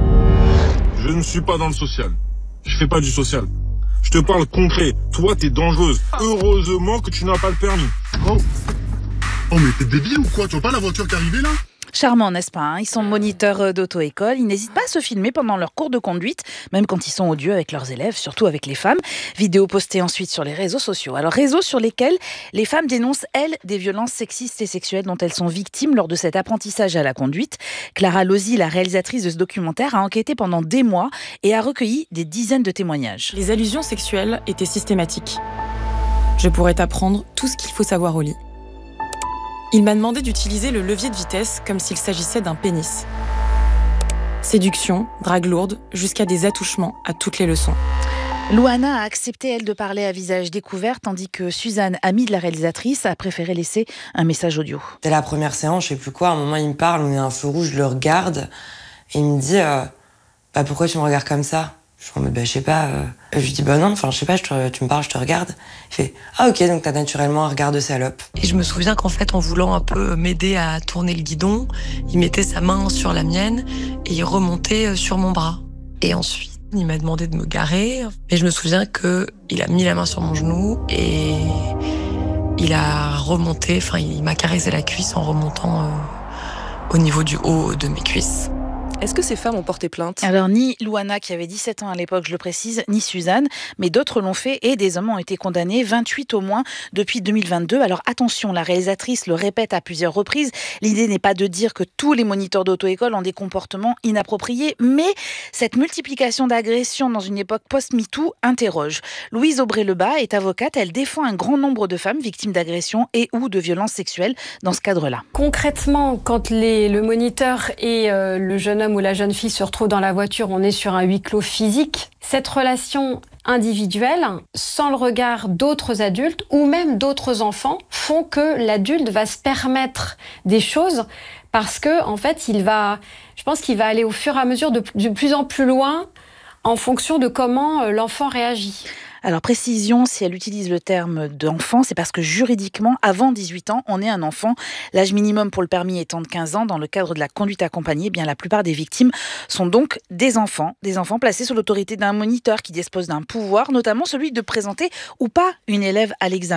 Speaker 10: Je ne suis pas dans le social. Je fais pas du social. Je te parle concret. Toi, t'es dangereuse. Heureusement que tu n'as pas le permis.
Speaker 11: Oh, oh mais t'es débile ou quoi ? Tu vois pas la voiture qui est arrivée là ?
Speaker 23: Charmant, n'est-ce pas, hein ? Ils sont moniteurs d'auto-école, ils n'hésitent pas à se filmer pendant leur cours de conduite, même quand ils sont odieux avec leurs élèves, surtout avec les femmes. Vidéo postée ensuite sur les réseaux sociaux. Alors, réseaux sur lesquels les femmes dénoncent, elles, des violences sexistes et sexuelles dont elles sont victimes lors de cet apprentissage à la conduite. Clara Lozzi, la réalisatrice de ce documentaire, a enquêté pendant des mois et a recueilli des dizaines de témoignages.
Speaker 13: Les allusions sexuelles étaient systématiques. Je pourrais t'apprendre tout ce qu'il faut savoir au lit. Il m'a demandé d'utiliser le levier de vitesse comme s'il s'agissait d'un pénis. Séduction, drague lourde, jusqu'à des attouchements à toutes les leçons.
Speaker 23: Loana a accepté, elle, de parler à visage découvert, tandis que Suzanne, amie de la réalisatrice, a préféré laisser un message audio.
Speaker 1: C'était la première séance, je sais plus quoi, à un moment il me parle, on est à un feu rouge, je le regarde, et il me dit euh, bah, pourquoi tu me regardes comme ça ? Je suis en mode bah, je sais pas. Euh... Je lui dis bah non, enfin je sais pas, je te, tu me parles, je te regarde. Il fait ah ok, donc t'as naturellement un regard de salope.
Speaker 14: Et je me souviens qu'en fait, en voulant un peu m'aider à tourner le guidon, il mettait sa main sur la mienne et il remontait sur mon bras. Et ensuite, il m'a demandé de me garer. Et je me souviens qu'il a mis la main sur mon genou et il a remonté, enfin il m'a caressé la cuisse en remontant euh, au niveau du haut de mes cuisses.
Speaker 2: Est-ce que ces femmes ont porté plainte ?
Speaker 23: Alors, ni Loana, qui avait dix-sept ans à l'époque, je le précise, ni Suzanne, mais d'autres l'ont fait et des hommes ont été condamnés, vingt-huit au moins, depuis deux mille vingt-deux. Alors attention, la réalisatrice le répète à plusieurs reprises, l'idée n'est pas de dire que tous les moniteurs d'auto-école ont des comportements inappropriés, mais cette multiplication d'agressions dans une époque post-MeToo interroge. Louise Aubray-Lebas est avocate, elle défend un grand nombre de femmes victimes d'agressions et ou de violences sexuelles dans ce cadre-là.
Speaker 15: Concrètement, quand les, le moniteur et euh, le jeune homme où la jeune fille se retrouve dans la voiture, on est sur un huis clos physique. Cette relation individuelle, sans le regard d'autres adultes ou même d'autres enfants, font que l'adulte va se permettre des choses parce que, en fait, il va, je pense qu'il va aller au fur et à mesure de, de plus en plus loin en fonction de comment l'enfant réagit.
Speaker 23: Alors précision, si elle utilise le terme d'enfant, c'est parce que juridiquement, avant dix-huit ans, on est un enfant. L'âge minimum pour le permis étant de quinze ans, dans le cadre de la conduite accompagnée, eh bien la plupart des victimes sont donc des enfants, des enfants placés sous l'autorité d'un moniteur qui dispose d'un pouvoir, notamment celui de présenter ou pas une élève à l'examen.